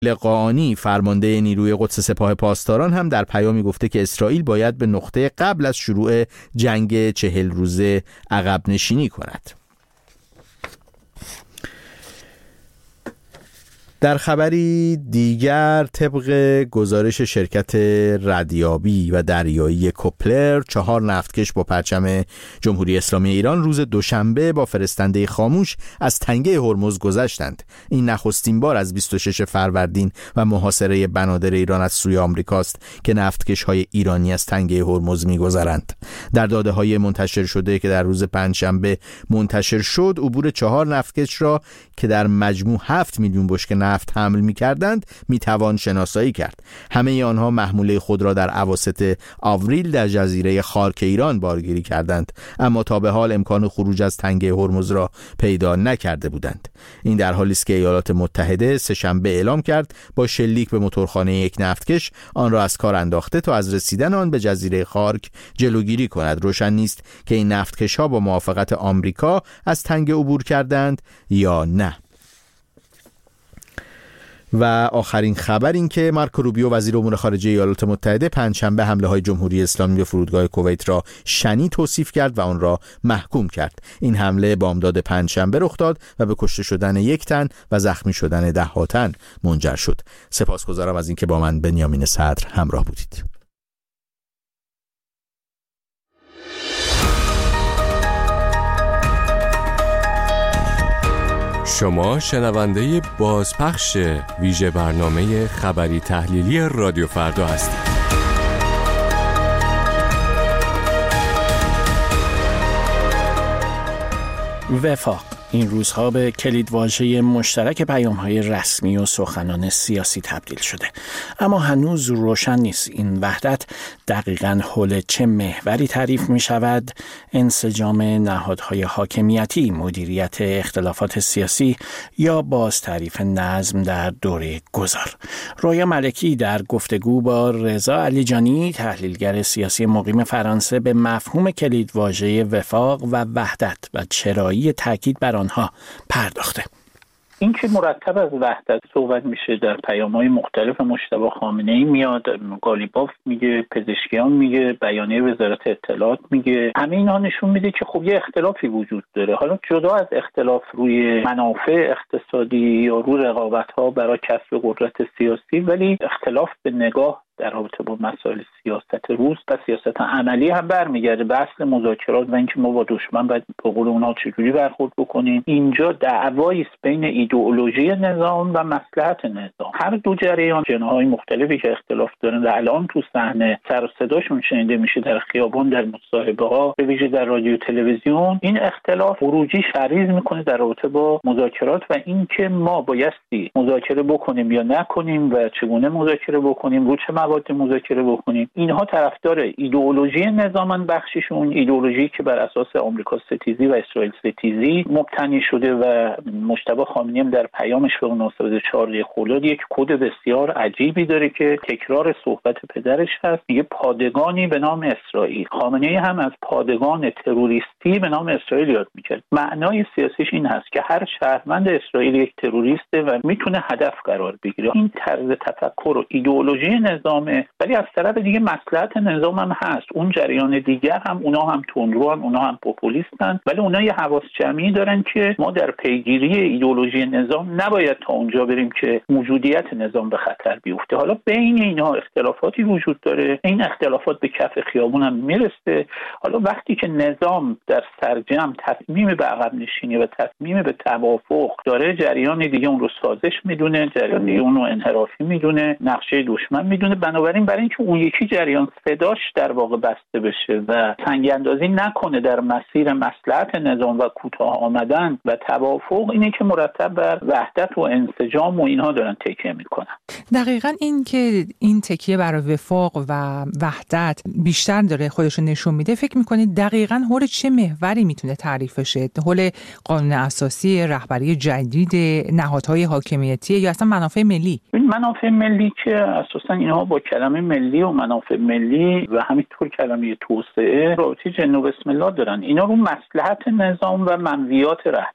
قاآنی فرمانده نیروی قدس سپاه پاسداران هم در پیامی گفته که اسرائیل باید به نقطه قبل از شروع جنگ 40 روزه عقب نشینی کند. در خبری دیگر، طبق گزارش شرکت ردیابی و دریایی کوپلر، 4 نفتکش با پرچم جمهوری اسلامی ایران روز دوشنبه با فرستنده خاموش از تنگه هرمز گذشتند. این نخستین بار از 26 فروردین و محاصره بنادر ایران از سوی آمریکاست که نفتکش‌های ایرانی از تنگه هرمز می‌گذرند. در داده‌های منتشر شده که در روز پنجشنبه منتشر شد، عبور 4 نفتکش را که در مجموع 7 میلیون بشکه نفت حمل می‌کردند میتوان شناسایی کرد. همه آنها محموله خود را در اواسط آوریل در جزیره خارک ایران بارگیری کردند، اما تا به حال امکان خروج از تنگه هرمز را پیدا نکرده بودند. این در حالی است که ایالات متحده سه‌شنبه اعلام کرد با شلیک به موتورخانه یک نفتکش آن را از کار انداخته تا از رسیدن آن به جزیره خارک جلوگیری کند. روشن نیست که این نفتکش‌ها با موافقت آمریکا از تنگه عبور کردند یا نه. و آخرین خبر این که مارکو روبیو وزیر امور خارجه ایالات متحده پنجشنبه حمله‌های جمهوری اسلامی به فرودگاه کویت را شنی توصیف کرد و آن را محکوم کرد. این حمله بامداد پنجشنبه رخ داد و به کشته شدن 1 تن و زخمی شدن 10 تن منجر شد. سپاسگزارم از اینکه با من بنیامین صدر همراه بودید. شما شنونده بازپخش ویژه برنامه خبری تحلیلی رادیو فردا هستید. وفاق این روزها به کلیدواژه مشترک پیام‌های رسمی و سخنان سیاسی تبدیل شده، اما هنوز روشن نیست این وحدت دقیقاً حول چه محوری تعریف می شود. انسجام نهادهای حاکمیتی، مدیریت اختلافات سیاسی یا باز تعریف نظم در دوره گذار. رویا ملکی در گفتگو با رضا علیجانی، تحلیلگر سیاسی مقیم فرانسه، به مفهوم کلیدواژه وفاق و وحدت و چرایی تاکید بر آنها پرداخته. این که مرتب از وحدت صحبت میشه در پیام‌های مختلف مجتبی خامنه‌ای میاد، قالیباف میگه، پزشکیان میگه، بیانیه وزارت اطلاعات میگه، همه اینا نشون میده که خب یه اختلافی وجود داره. حالا جدا از اختلاف روی منافع اقتصادی یا روی رقابت‌ها برای کسب قدرت سیاسی، ولی اختلاف به نگاه در رابطه با مسائل سیاست روز و سیاست عملی هم برمیگرده به اصل مذاکرات و اینکه ما با دشمن باید به قول اونها چجوری برخورد بکنیم. اینجا دعوایی است بین ایدئولوژی نظام و مصلحت نظام. هر دو جریان جناح‌های مختلفی که اختلاف دارن و الان تو صحنه سر و صداشون شنیده میشه در خیابان، در مصاحبه‌ها، به ویژه در رادیو تلویزیون. این اختلاف خروجی فریض میکنه در رابطه با مذاکرات و اینکه ما بایستی مذاکره بکنیم یا نکنیم و چگونه مذاکره بکنیم، رو چه مواد مذاکره بکنیم. اینها طرفدار ایدئولوژی نظامن، بخششون ایدئولوژی که بر اساس آمریکا ستیزی و اسرائیل ستیزی مبتنی شده و مجتبی خامنه‌ای هم در پیامش به مناسبت 4 خرداد یک کد بسیار عجیبی داره که تکرار صحبت پدرش هست، میگه پادگانی به نام اسرائیل. خامنه‌ای هم از پادگان تروریستی به نام اسرائیل یاد می‌کرد. معنای سیاسیش این هست که هر شهروند اسرائیل یک تروریسته و میتونه هدف قرار بگیره. این طرز تفکر و ایدئولوژی نظامه، ولی از طرف دیگه مصلحت نظام هم هست. اون جریان دیگر هم اونا هم تندرو هم اونا هم پوپولیستن، ولی اونا یه حواس جمعی دارن که ما در پیگیری ایدئولوژی نظام نباید تا اونجا بریم که موجودیت نظام به خطر بیفته. حالا بین اینها اختلافاتی وجود داره، این اختلافات به کف خیابون هم میرسه. حالا وقتی که نظام در سرجم تصمیم به عقب نشینی و تصمیم به توافق داره، جریان دیگه اون رو سازش میدونه، جریان دیگه اون رو انحرافی میدونه، نقشه دشمن میدونه. بنابراین برای اینکه اون یکی جریان صداش در واقع بسته بشه و تنگ اندازی نکنه در مسیر مصلحت نظام و کوتاه آمدن و توافق، اینه که مرتب بر وحدت و انسجام و اینها دارن تکیه میکنن. دقیقاً این که این تکیه بر وفاق و وحدت بیشتر داره خودش رو نشون میده، فکر میکنید دقیقاً حول چه محوری میتونه تعریف بشه؟ حول قانون اساسی، رهبری جدید، نهادهای حاکمیتی یا اصلا منافع ملی؟ این منافع ملی که اساساً اینها با کلمه ملی و منافع ملی و همینطور کلمه توسعه رابطه جن و بسم الله دارن. اینا رو مصلحت نظام و منویات رهبری،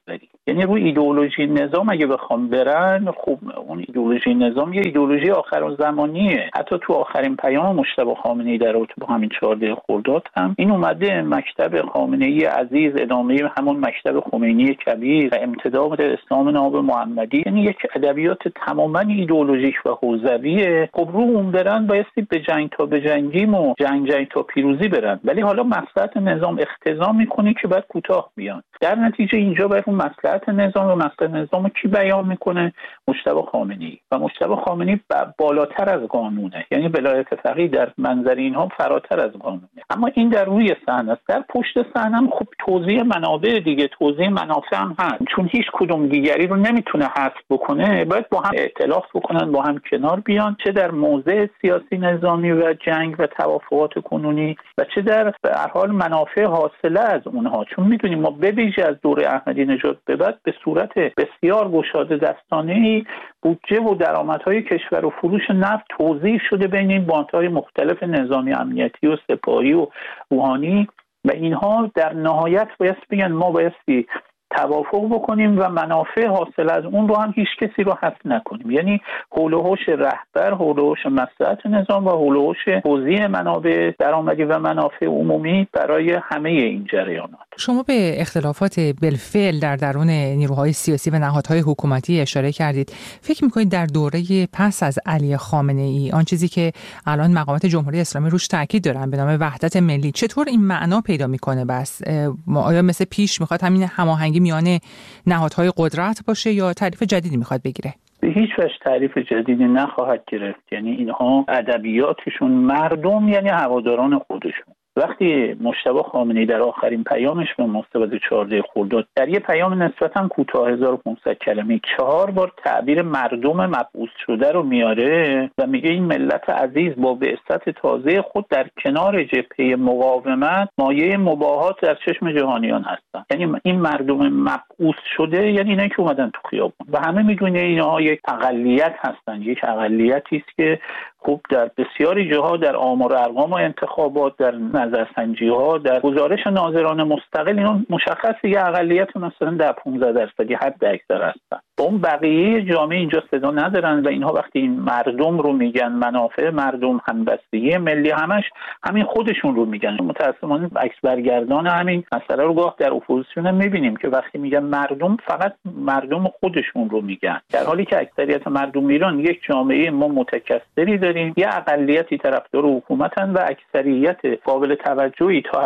یعنی روی ایدئولوژی نظام اگه بخوام برن، خب اون ایدئولوژی نظام یه ایدئولوژی آخرالزمانیه. حتی تو آخرین پیام مجتبی خامنه‌ای در رابطه با همین 14 خرداد هم این اومده مکتب خامنه‌ای عزیز ادامه همون مکتب خمینی کبیر و امتداد اسلام ناب محمدی، یعنی یک ادبیات تماما ایدئولوژیک و حوزویه. خب رو اون برن بایستی به جنگ تا بجنگیم و جنگ تا پیروزی برن، ولی حالا مصلحت نظام اقتضا میکنه که باید کوتاه بیان. در نتیجه اینجا باید اون مصلحت نظام و مصلحت نظام کی بیان میکنه؟ مجتبی خامنه‌ای. و مجتبی خامنه‌ای بالاتر از قانونه، یعنی ولایت فقیه در منظر اینها فراتر از قانونه. اما این در روی صحنه است. در پشت صحنه هم خب توزیع منابع دیگه، توزیع منافع هم هست. چون هیچ کدوم دیگری رو نمیتونه حذف بکنه، باید با هم ائتلاف بکنن، با هم کنار بیان، چه در موضع سیاسی نظامی و جنگ و توافقات کنونی و چه در به هر حال منافع حاصله از اونها. چون میدونیم ما به ویژه از دوره احمدی نژاد به بعد به صورت بسیار گشاده دستانه‌ای بودجه و درآمدهای کشور و فروش نفت توزیع شده بین این باندهای مختلف نظامی امنیتی و سپاهی و روحانی و اینها در نهایت باید بگن ما بایستی توافق بکنیم و منافع حاصل از اون رو هم هیچ کسی رو حذف نکنیم. یعنی حول و حوش رهبر، حول و حوش مصلحت نظام و حول و حوش توزیع منابع درآمدی و منافع عمومی برای همه این جریانات. شما به اختلافات بالفعل در درون نیروهای سیاسی و نهادهای حکومتی اشاره کردید. فکر می‌کنید در دوره پس از علی خامنه‌ای آن چیزی که الان مقامات جمهوری اسلامی روش تاکید دارن به نام وحدت ملی چطور این معنا پیدا می‌کنه؟ بس آیا مثل پیش می‌خواد همین هماهنگی میان نهادهای قدرت باشه یا تعریف جدیدی می‌خواد بگیره؟ به هیچ وجه تعریف جدیدی نخواهد گرفت. یعنی اینها ادبیاتشون مردم یعنی هواداران خودشون. وقتی مجتبی خامنه‌ای در آخرین پیامش به مناسبت 14 خرداد در یه پیام نسبتاً کوتاه 1500 کلمه‌ای 4 بار تعبیر مردم مبعوث شده رو میاره و میگه این ملت عزیز با بعثت تازه خود در کنار جبهه مقاومت مایه مباهات در چشم جهانیان هستند. یعنی این مردم مبعوث شده یعنی اینا که اومدن تو خیابون و همه میدونه اینها یک اقلیت هستن، یک اقلیتی است که خب در بسیاری جاها در آمار و ارقام و انتخابات، در نظرسنجی‌ها، در گزارش ناظران مستقل اینا مشخصه یه اقلیت مثلا در 15% حد اکثر هستن. اون بقیه جامعه اینجا صدا ندارن و اینها وقتی این مردم رو میگن، منافع مردم، همبستگی ملی، همش همین خودشون رو میگن. متأسفانه عکس برگردان همین مسئله رو گاه در اپوزیسیون میبینیم که وقتی میگن مردم فقط مردم خودشون رو میگن، در حالی که اکثریت مردم ایران یک جامعه ما متکثری داریم، یه اقلیتی طرفدار حکومتن و اکثریت قابل توجهی تا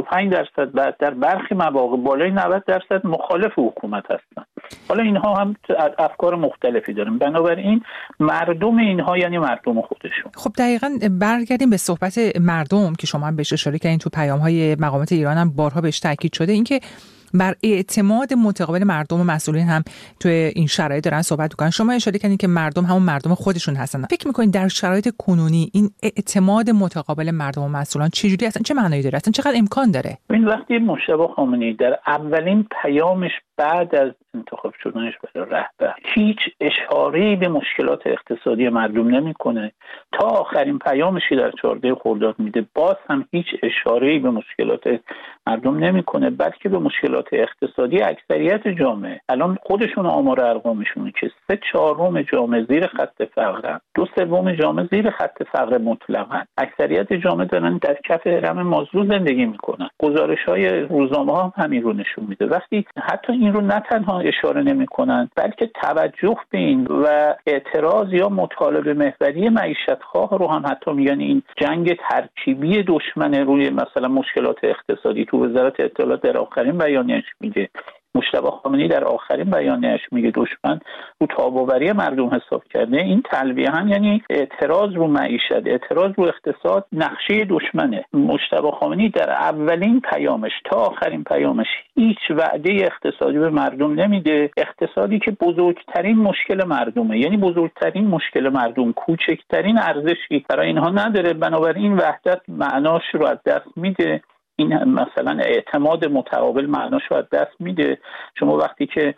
85% بعد در برخی مواقع بالای 90% مخالف حکومت هستن. حالا اینها هم افکار مختلفی دارن، بنابراین مردم اینها یعنی مردم خودشون. خب دقیقاً برگردیم به صحبت مردم که شما هم بهش اشاره کردین، تو پیام‌های مقامات ایران هم بارها بهش تاکید شده، اینکه بر اعتماد متقابل مردم و مسئولین هم تو این شرایط دارن صحبت می‌کنن. شما اشاره کردین که مردم همون مردم خودشون هستن. فکر می‌کنید در شرایط کنونی این اعتماد متقابل مردم و مسئولان چجوری هستن؟ چه معنایی داره؟ اصلا چقدر امکان داره؟ این وقتی مجتبی خامنه‌ای در اولین پیامش بعد از انتخاب شدنش برای رهبر هیچ اشاره‌ای به مشکلات اقتصادی مردم نمی‌کنه، تا آخرین پیامش در 14 خرداد میده باز هم هیچ اشاره‌ای به مشکلات مردم نمی‌کنه، بلکه به مشکلات اقتصادی اکثریت جامعه. الان خودشون آمار ارقامشونه که 3/4 جامعه زیر خط فقرن، 2/3 جامعه زیر خط فقر مطلقن، اکثریت جامعه دارن در کف هرم مازلو زندگی میکنن. گزارش‌های روزنامه‌ها هم همین رو نشون میده. وقتی حتی این رو نه تنها اشاره نمی‌کنن بلکه توجه به این و اعتراض یا مطالبه محوری معیشت‌خواه رو هم حتی میگن این جنگ ترکیبی دشمن روی مثلا مشکلات اقتصادی. تو وزارت اطلاعات در آخرین بیانیه‌اش میگه، مجتبی خامنه‌ای در آخرین بیانیه‌اش میگه دشمن رو تاب‌آوری مردم حساب کرده. این تلویح هم یعنی اعتراض رو معیشت، اعتراض رو اقتصاد نقشه دشمنه. مجتبی خامنه‌ای در اولین پیامش تا آخرین پیامش هیچ وعده اقتصادی به مردم نمیده. اقتصادی که بزرگترین مشکل مردمه، یعنی بزرگترین مشکل مردم، کوچکترین ارزشی برای اینها نداره. بنابراین وحدت معناش رو از دست میده. این مثلا اعتماد متقابل معناش رو از دست میده. شما وقتی که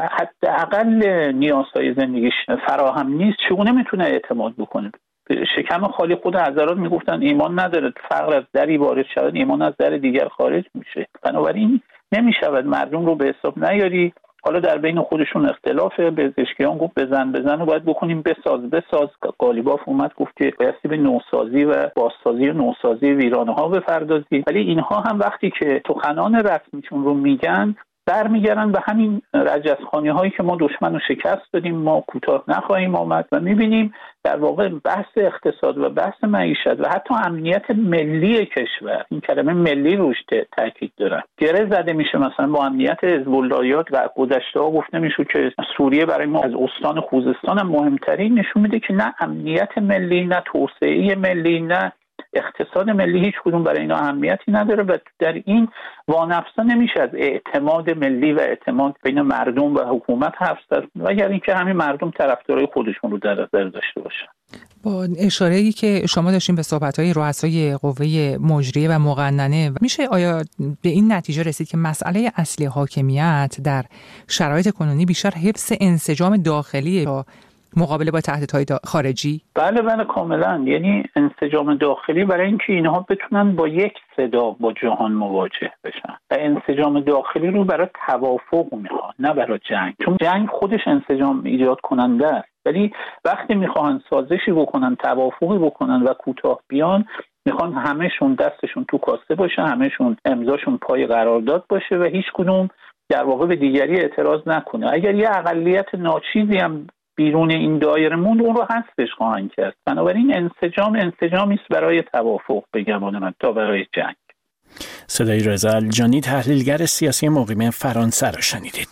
حداقل نیازهای زندگیش فراهم نیست چگونه میتونه اعتماد بکنه؟ شکم خالی خود حضرات میگفتن ایمان نداره، فقر از دری وارد شود ایمان از در دیگر خارج میشه. بنابراین نمیشود مردم رو به حساب نیاری حالا در بین خودشون اختلافه، پزشکیان گفت بزن و باید بکنیم بساز. قالیباف اومد گفت که بایستی به نوسازی و بازسازی و نوسازی ویرانه‌ها بپردازید. ولی اینها هم وقتی که سخنان رسمیشون رو میگن برمیگردن به همین رجزخوانی‌هایی که ما دشمن رو شکست دادیم، ما کوتاه نخواهیم آمد و می‌بینیم در واقع بحث اقتصاد و بحث معیشت و حتی امنیت ملی کشور، این کلمه ملی روش تاکید دارن، گره زده میشه. مثلا با امنیت حزب اللهیات و گذشته‌ها گفته میشه که سوریه برای ما از استان خوزستان هم مهمترین، نشون میده که نه امنیت ملی، نه توسعه ملی، نه اقتصاد ملی، هیچ کدوم برای اینا اهمیتی نداره و در این وانفسا نمیشه از اعتماد ملی و اعتماد بین مردم و حکومت حرف زد، مگر اینکه همین مردم طرفدارای خودشون رو در نظر داشته باشن. با اشاره‌ای که شما داشتین به صحبت‌های رؤسای قوه مجریه و مقننه، میشه آیا به این نتیجه رسید که مسئله اصلی حاکمیت در شرایط کنونی بیشتر حفظ انسجام داخلی یا مقابله با تهدیدهای خارجی؟ بله کاملا. یعنی انسجام داخلی برای اینکه اینها بتونن با یک صدا با جهان مواجه بشن و انسجام داخلی رو برای توافق میخوان، نه برای جنگ، چون جنگ خودش انسجام ایجاد کننده است. ولی وقتی میخوان سازشی بکنن، توافقی بکنن و کوتاه بیان، میخوان همهشون دستشون تو کاسه باشه، همهشون امضاشون پای قرارداد باشه و هیچ کدوم در واقع به دیگری اعتراض نکنه. اگر یه اقلیت ناچیزی هم بیرون این دایره موند، اون رو حذفش خواهند کرد. بنابراین انسجامی است برای توافق بگمان من تا برای جنگ. صدای رضا الجانی، تحلیلگر سیاسی مقیم فرانسه را شنیدید.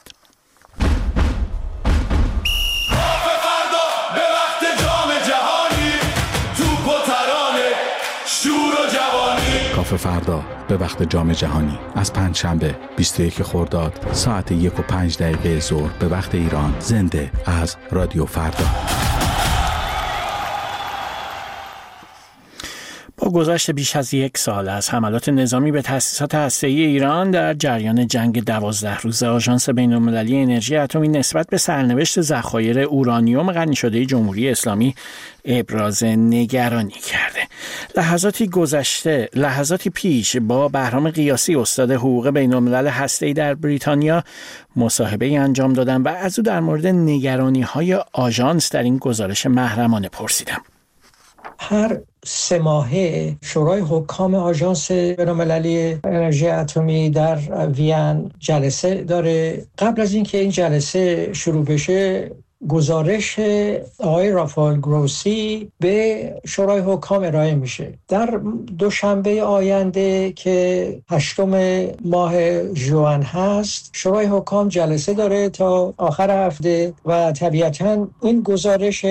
کافه فردا به وقت جام جهانی از پنجشنبه 21 خرداد ساعت 1:05 ظهر به وقت ایران، زنده از رادیو فردا. با گذشت بیش از 1 سال از حملات نظامی به تأسیسات هسته‌ای ایران در جریان جنگ 12 روزه، آژانس بین‌المللی انرژی اتمی نسبت به سرنوشت ذخایر اورانیوم غنی شده جمهوری اسلامی ابراز نگرانی کرده. لحظاتی پیش با بهرام قیاسی، استاد حقوق بین‌الملل هسته‌ای در بریتانیا، مصاحبه‌ای انجام دادم و از او در مورد نگرانی‌های آژانس در این گزارش محرمانه پرسیدم. هر 3 ماهه شورای حکام آژانس بین‌المللی انرژی اتمی در وین جلسه داره. قبل از اینکه این جلسه شروع بشه، گزارش آقای رافائل گروسی به شورای حکام ارائه میشه. در دوشنبه آینده که 8 ماه ژوئن هست، شورای حکام جلسه داره تا آخر هفته و طبیعتاً این گزارش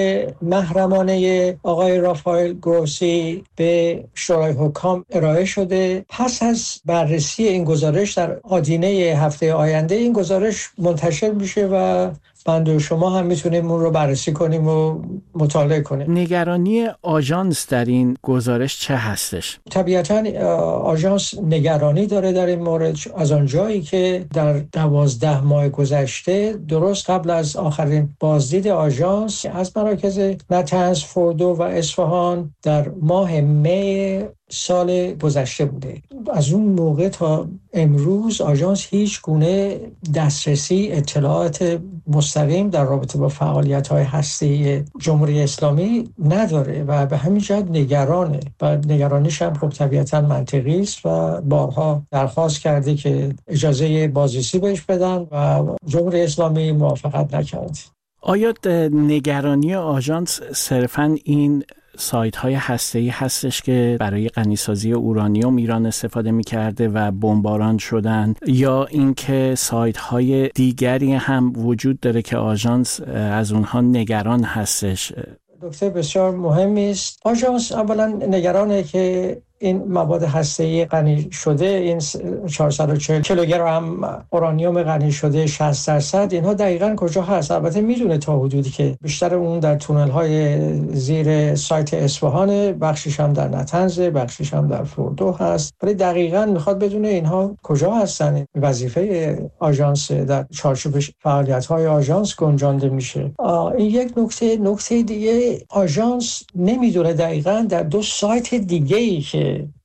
محرمانه آقای رافائل گروسی به شورای حکام ارائه شده. پس از بررسی این گزارش در آدینه هفته آینده این گزارش منتشر میشه و بنده و شما هم میتونیم اون رو بررسی کنیم و مطالعه کنیم. نگرانی آژانس در این گزارش چه هستش؟ طبیعتاً آژانس نگرانی داره در این مورد از آن جایی که در 12 ماه گذشته، درست قبل از آخرین بازدید آژانس از مراکز نتنز، فوردو و اصفهان در ماه می سال گذشته بوده. از اون موقع تا امروز آژانس هیچ گونه دسترسی اطلاعات مستقیم در رابطه با فعالیت‌های هسته‌ای جمهوری اسلامی نداره و به همین جهت نگرانه و نگرانیش هم خب طبیعتاً منطقی است و بارها درخواست کرده که اجازه بازرسی بهش بدن و جمهوری اسلامی موافقت نکرد. آیا نگرانی آژانس صرفاً این سایت‌های هسته‌ای هستش که برای غنیسازی اورانیوم ایران استفاده می‌کرده و بمباران شدن، یا اینکه سایت‌های دیگری هم وجود داره که آژانس از اونها نگران هستش؟ نکته بسیار مهمی است. آژانس اولا نگرانه که این مواد هسته‌ای غنی شده، این 440 کیلوگرم اورانیوم غنی شده 60%، اینها دقیقاً کجا هست؟ البته میدونه تا حدودی که بیشتر اون در تونل‌های زیر سایت اصفهان، بخشش هم در نتنز، بخشش هم در فوردو هست، ولی دقیقاً میخواد بدونه اینها کجا هستن. وظیفه آژانس در چارچوب فعالیت‌های آژانس گنجانده میشه. این یک نکته دیگه، آژانس نمیدونه دقیقاً در 2 سایت دیگه‌ای که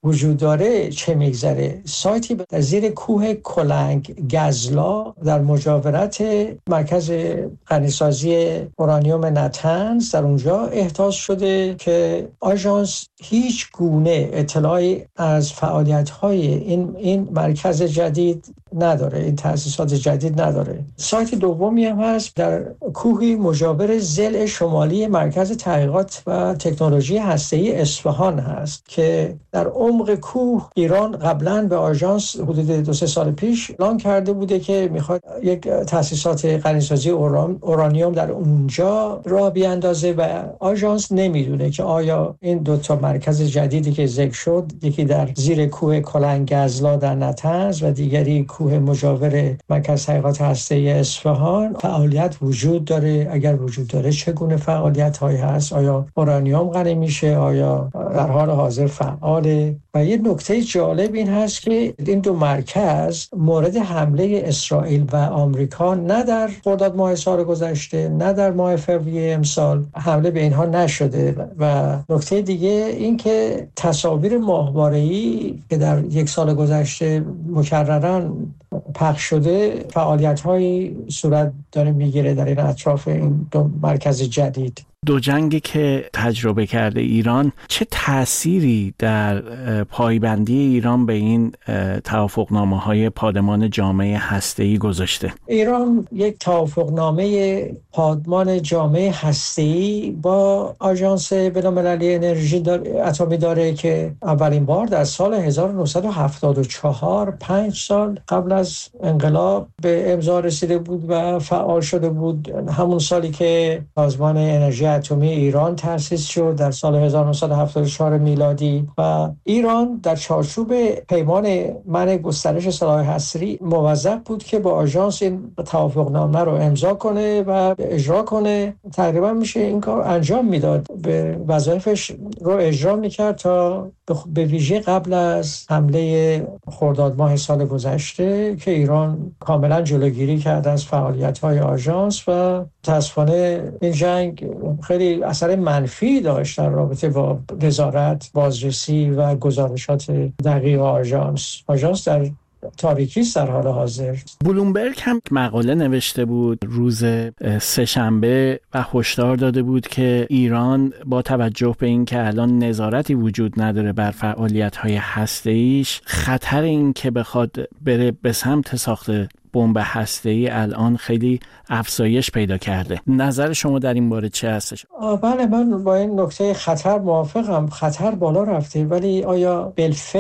وجود داره چه میگذره. سایتی در زیر کوه کلنگ گزلا در مجاورت مرکز غنیسازی اورانیوم نتنز در اونجا احداث شده که آژانس هیچ گونه اطلاعی از فعالیت‌های این مرکز جدید نداره، این تأسیسات جدید نداره. سایت دومی هم هست در کوهی مجاور ضلع شمالی مرکز تحقیقات و تکنولوژی هسته‌ای اصفهان هست که در عمق کوه ایران قبلا به آژانس حدود 2-3 سال پیش اعلام کرده بوده که میخواد یک تأسیسات غنیسازی اورانیوم در اونجا راه بیاندازه و آژانس نمیدونه که آیا این دو تا مرکز جدیدی که ذکر شد، یکی در زیر کوه کلنگ گزلا در نتنز و دیگری کوه مجاور مرکز تحقیقات هسته‌ای اصفهان، فعالیت وجود داره. اگر وجود داره چگونه فعالیت‌هایی هست؟ آیا اورانیوم غنی میشه؟ آیا در حال حاضر فعاله؟ و یه نکته جالب این هست که این دو مرکز مورد حمله اسرائیل و آمریکا نه در خرداد ماه سال گذشته نه در ماه فوریه امسال حمله به اینها نشده. و نکته دیگه این که تصاویر ماهواره‌ای که در یک سال گذشته مکرراً پخش شده، فعالیت‌هایی صورت داره میگیره در این اطراف این دو مرکز جدید. دو جنگی که تجربه کرده ایران چه تأثیری در پایبندی ایران به این توافقنامه‌های پادمان جامعه هسته‌ای گذاشته؟ ایران یک توافقنامه پادمان جامعه هسته‌ای با آژانس بین‌المللی انرژی اتمی داره که اولین بار در سال 1974 5 سال قبل از انقلاب به امضا رسیده بود و فعال شده بود. همون سالی که سازمان انرژی اتمی ایران تأسیس شد در سال 1974 میلادی و ایران در چارچوب پیمان منع گسترش سلاح هسته‌ای موظف بود که با آژانس این توافقنامه رو امضا کنه و اجرا کنه. تقریبا میشه این کار انجام میداد، به وظایفش رو اجرا میکرد تا به ویژه قبل از حمله خرداد ماه سال گذشته که ایران کاملا جلوگیری کرد از فعالیت‌های آژانس و متأسفانه این جنگ خیلی اثر منفی داشت در رابطه با نظارت، بازرسی و گزارشات دقیق آژانس. آژانس در تاریکی است در حال حاضر. بلومبرگ هم مقاله نوشته بود روز سه‌شنبه و هشدار داده بود که ایران با توجه به این که الان نظارتی وجود نداره بر فعالیت‌های هسته‌ایش، خطر این که بخواد بره به سمت ساخت بمب هسته‌ای الان خیلی افزایش پیدا کرده. نظر شما در این باره چه هستش؟ بله، من با این نکته خطر موافقم. خطر بالا رفته، ولی آیا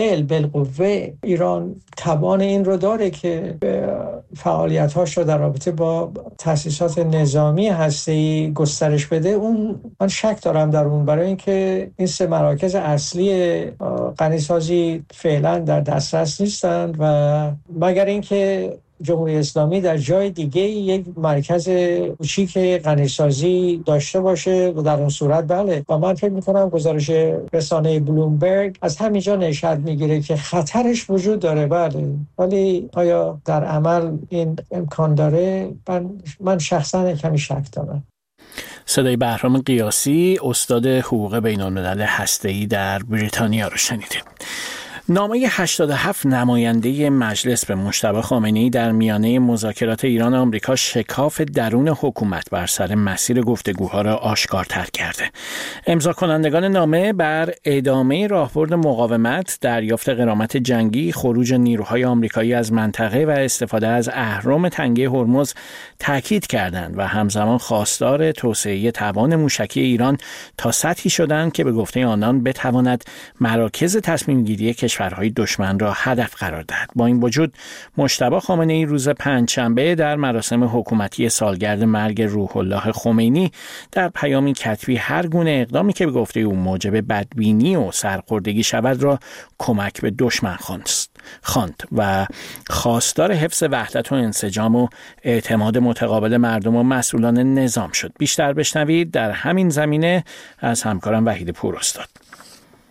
بالقوه ایران توان این رو داره که فعالیت‌هاش رو در رابطه با تأسیسات نظامی هسته‌ای گسترش بده؟ اون من شک دارم در اون، برای اینکه این سه مراکز اصلی غنیسازی فعلا در دسترس نیستند و مگر اینکه جمهوری اسلامی در جای دیگه یک مرکز کوچیک غنیسازی داشته باشه و در اون صورت بله. و من فکر می‌کنم گزارش رسانه بلومبرگ از همینجا نشأت میگیره که خطرش وجود داره، بله، ولی آیا در عمل این امکان داره؟ من شخصا کمی شک دارم. صدای بهرام قیاسی، استاد حقوق بین‌الملل هسته‌ای در بریتانیا رو شنیدیم. نامه 87 نماینده مجلس به مجتبی خامنه‌ای در میانه مذاکرات ایران و آمریکا شکاف درون حکومت بر سر مسیر گفتگوها را آشکارتر کرده. امضا کنندگان نامه بر ادامه راهبرد مقاومت، دریافت غرامت جنگی، خروج نیروهای آمریکایی از منطقه و استفاده از اهرم تنگه هرمز تاکید کردند و همزمان خواستار توسعه توان موشکی ایران تا سطحی شدند که به گفته آنان بتواند مراکز تصمیم گیری کشورهای دشمن را هدف قرار دهد. با این وجود مجتبی خامنه‌ای روز پنجشنبه در مراسم حکومتی سالگرد مرگ روح الله خمینی در پیامی کتبی هر گونه اقدامی که به گفته او موجب بدبینی و سرخوردگی شود را کمک به دشمن خواند و خواستار حفظ وحدت و انسجام و اعتماد متقابل مردم و مسئولان نظام شد. بیشتر بشنوید در همین زمینه از همکارم وحید پوراستاد.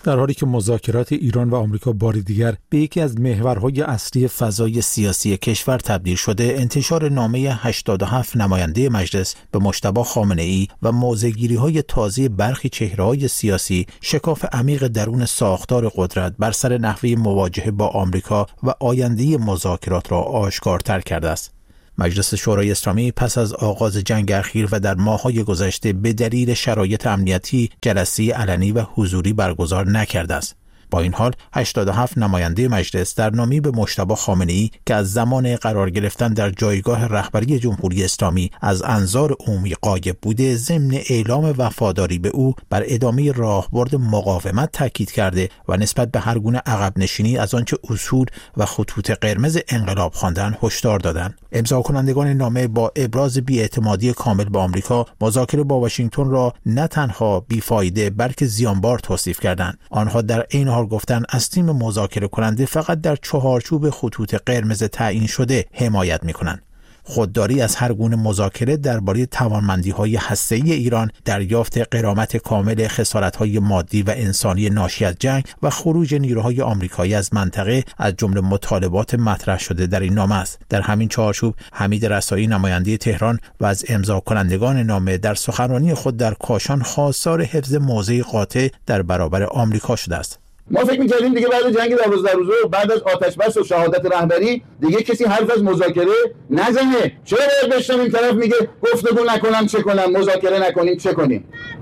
در حالی که مذاکرات ایران و آمریکا بار دیگر به یکی از محورهای اصلی فضای سیاسی کشور تبدیل شده، انتشار نامه 87 نماینده مجلس به مجتبی خامنه‌ای و موضع‌گیری‌های تازه برخی چهره‌های سیاسی شکاف عمیق درون ساختار قدرت بر سر نحوه مواجهه با آمریکا و آینده مذاکرات را آشکارتر کرده است. مجلس شورای اسلامی پس از آغاز جنگ اخیر و در ماه‌های گذشته به دلیل شرایط امنیتی جلسه علنی و حضوری برگزار نکرده است. با این حال 87 نماینده مجلس در نامه‌ای به مجتبی خامنه‌ای که از زمان قرار گرفتن در جایگاه رهبری جمهوری اسلامی از انظار عمومی غایب بوده، ضمن اعلام وفاداری به او بر ادامه راهبرد مقاومت تاکید کرده و نسبت به هر گونه عقب نشینی از آنچه اصول و خطوط قرمز انقلاب خواندند هشدار دادند. امضا کنندگان نامه با ابراز بی‌اعتمادی کامل به آمریکا، مذاکره با واشنگتن را نه تنها بیفایده بلکه زیانبار توصیف کردند. آنها در این حال گفتند از تیم مذاکره کننده فقط در چهارچوب خطوط قرمز تعیین شده حمایت می‌کنند. خودداری از هر گونه مذاکره درباره توانمندی‌های هسته‌ای ایران، دریافت غرامت کامل خسارت‌های مادی و انسانی ناشی از جنگ و خروج نیروهای آمریکایی از منطقه از جمله مطالبات مطرح شده در این نامه است. در همین چارچوب حمید رسایی نماینده تهران و از امضا کنندگان نامه در سخنرانی خود در کاشان خواستار حفظ موضع قاطع در برابر آمریکا شده است. ما فکر می‌کردیم دیگه بعد جنگ 12 روزه و بعد از آتش بس و شهادت رهبری دیگه کسی حرف از مذاکره نزنه. چرا باید بشم این طرف میگه گفتگو نکنم چه کنم، مذاکره نکنیم چه کنیم؟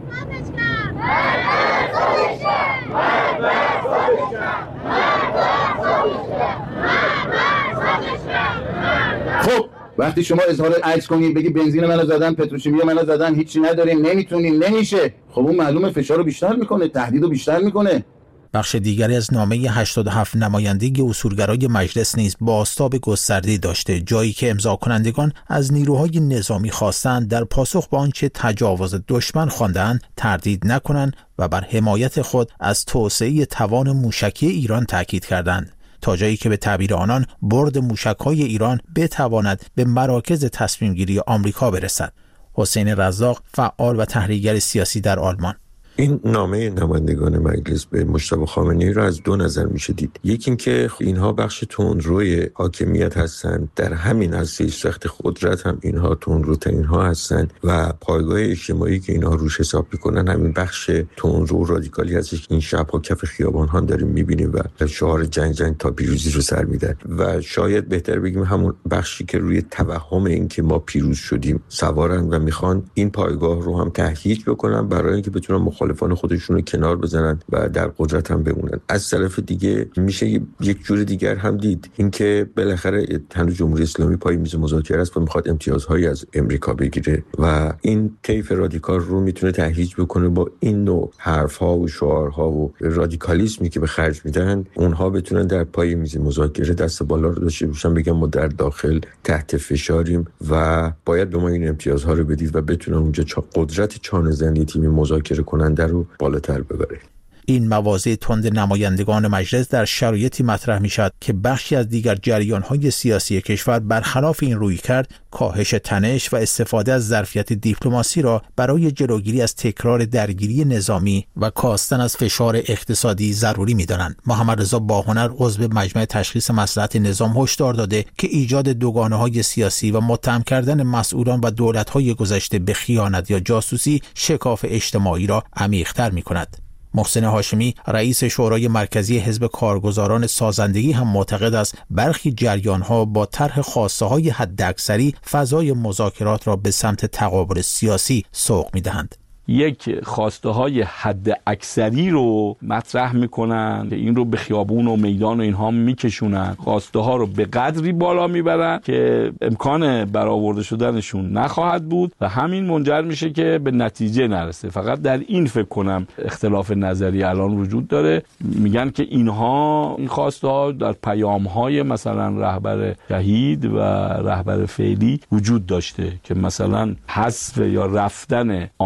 خب وقتی شما اظهار عجز کنید بگی بنزین منو زدن، پتروشیمی منو زدن، هیچی نداریم، نمیتونیم، نمیشه، خب اون معلومه فشار رو بیشتر میکنه، تهدید رو بیشتر میکنه. بخش دیگری از نامه 87 نمایندگی اصولگرای مجلس نیز بازتاب گسترده‌ای داشته، جایی که امضا کنندگان از نیروهای نظامی خواستند در پاسخ به آنچه تجاوز دشمن خواندند تردید نکنند و بر حمایت خود از توسعه توان موشکی ایران تاکید کردند، تا جایی که به تعبیر آنان برد موشک‌های ایران بتواند به مراکز تصمیم‌گیری آمریکا برسد. حسین رزاق، فعال و تحلیلگر سیاسی در آلمان: این نامه نمایندگان مجلس به مجتبی خامنه‌ای را از دو نظر میشه دید. یکی اینکه اینها بخش تندروی حاکمیت هستند، در همین عرصه سخت قدرت هم اینها تندروترین ها هستند و پایگاه اجتماعی که اینها روش حساب میکنن همین بخش تندرو و رادیکالی هستش که این شب‌ها کف خیابان ها داریم میبینیم و شعار جنگ تا پیروزی رو سر میدن و شاید بهتر بگیم همون بخشی که روی توهم این که ما پیروز شدیم سوارن و میخوان این پایگاه رو هم تهییج بکنن برای اینکه بتونن مخالفان خودشون رو کنار بزنن و در قدرت هم بمونن. از طرف دیگه میشه یک جور دیگر هم دید، اینکه بالاخره هنوز جمهوری اسلامی پای میز مذاکره است و میخواد امتیازهایی از امریکا بگیره و این طیف رادیکال رو میتونه تهییج بکنه با این نوع حرفها و شعارها و رادیکالیسمی که به خرج میدن، اونها بتونن در پای میز مذاکره دست بالا رو داشته باشن، بگن ما در داخل تحت فشاریم و باید به ما این امتیازها رو بدید و بتونن اونجا قدرت چانه‌زنی تیم مذاکره کننده رو بالاتر ببره. این مواضع تند نمایندگان مجلس در شرایطی مطرح می شد که بخشی از دیگر جریان‌های سیاسی کشور برخلاف این رویکرد کاهش تنش و استفاده از ظرفیت دیپلماسی را برای جلوگیری از تکرار درگیری نظامی و کاستن از فشار اقتصادی ضروری می‌دانند. محمد رضا باهنر عضو مجمع تشخیص مصلحت نظام هشدار داده که ایجاد دوگانه‌های سیاسی و متهم کردن مسئولان و دولت‌های گذشته به خیانت یا جاسوسی شکاف اجتماعی را عمیق‌تر می‌کند. محسن هاشمی رئیس شورای مرکزی حزب کارگزاران سازندگی هم معتقد است برخی جریان‌ها با طرح خواسته‌های حداکثری فضای مذاکرات را به سمت تقابل سیاسی سوق می‌دهند. یک خواسته های حد اکثری رو مطرح میکنن که این رو به خیابون و میدان و اینها میکشونن، خواسته ها رو به قدری بالا میبرن که امکان برآورده شدنشون نخواهد بود و همین منجر میشه که به نتیجه نرسه. فقط در این فکر کنم اختلاف نظری الان وجود داره. میگن که اینها این خواسته ها در پیام های مثلا رهبر شهید و رهبر فعلی وجود داشته که مثلا حذف یا رفتن آمریکا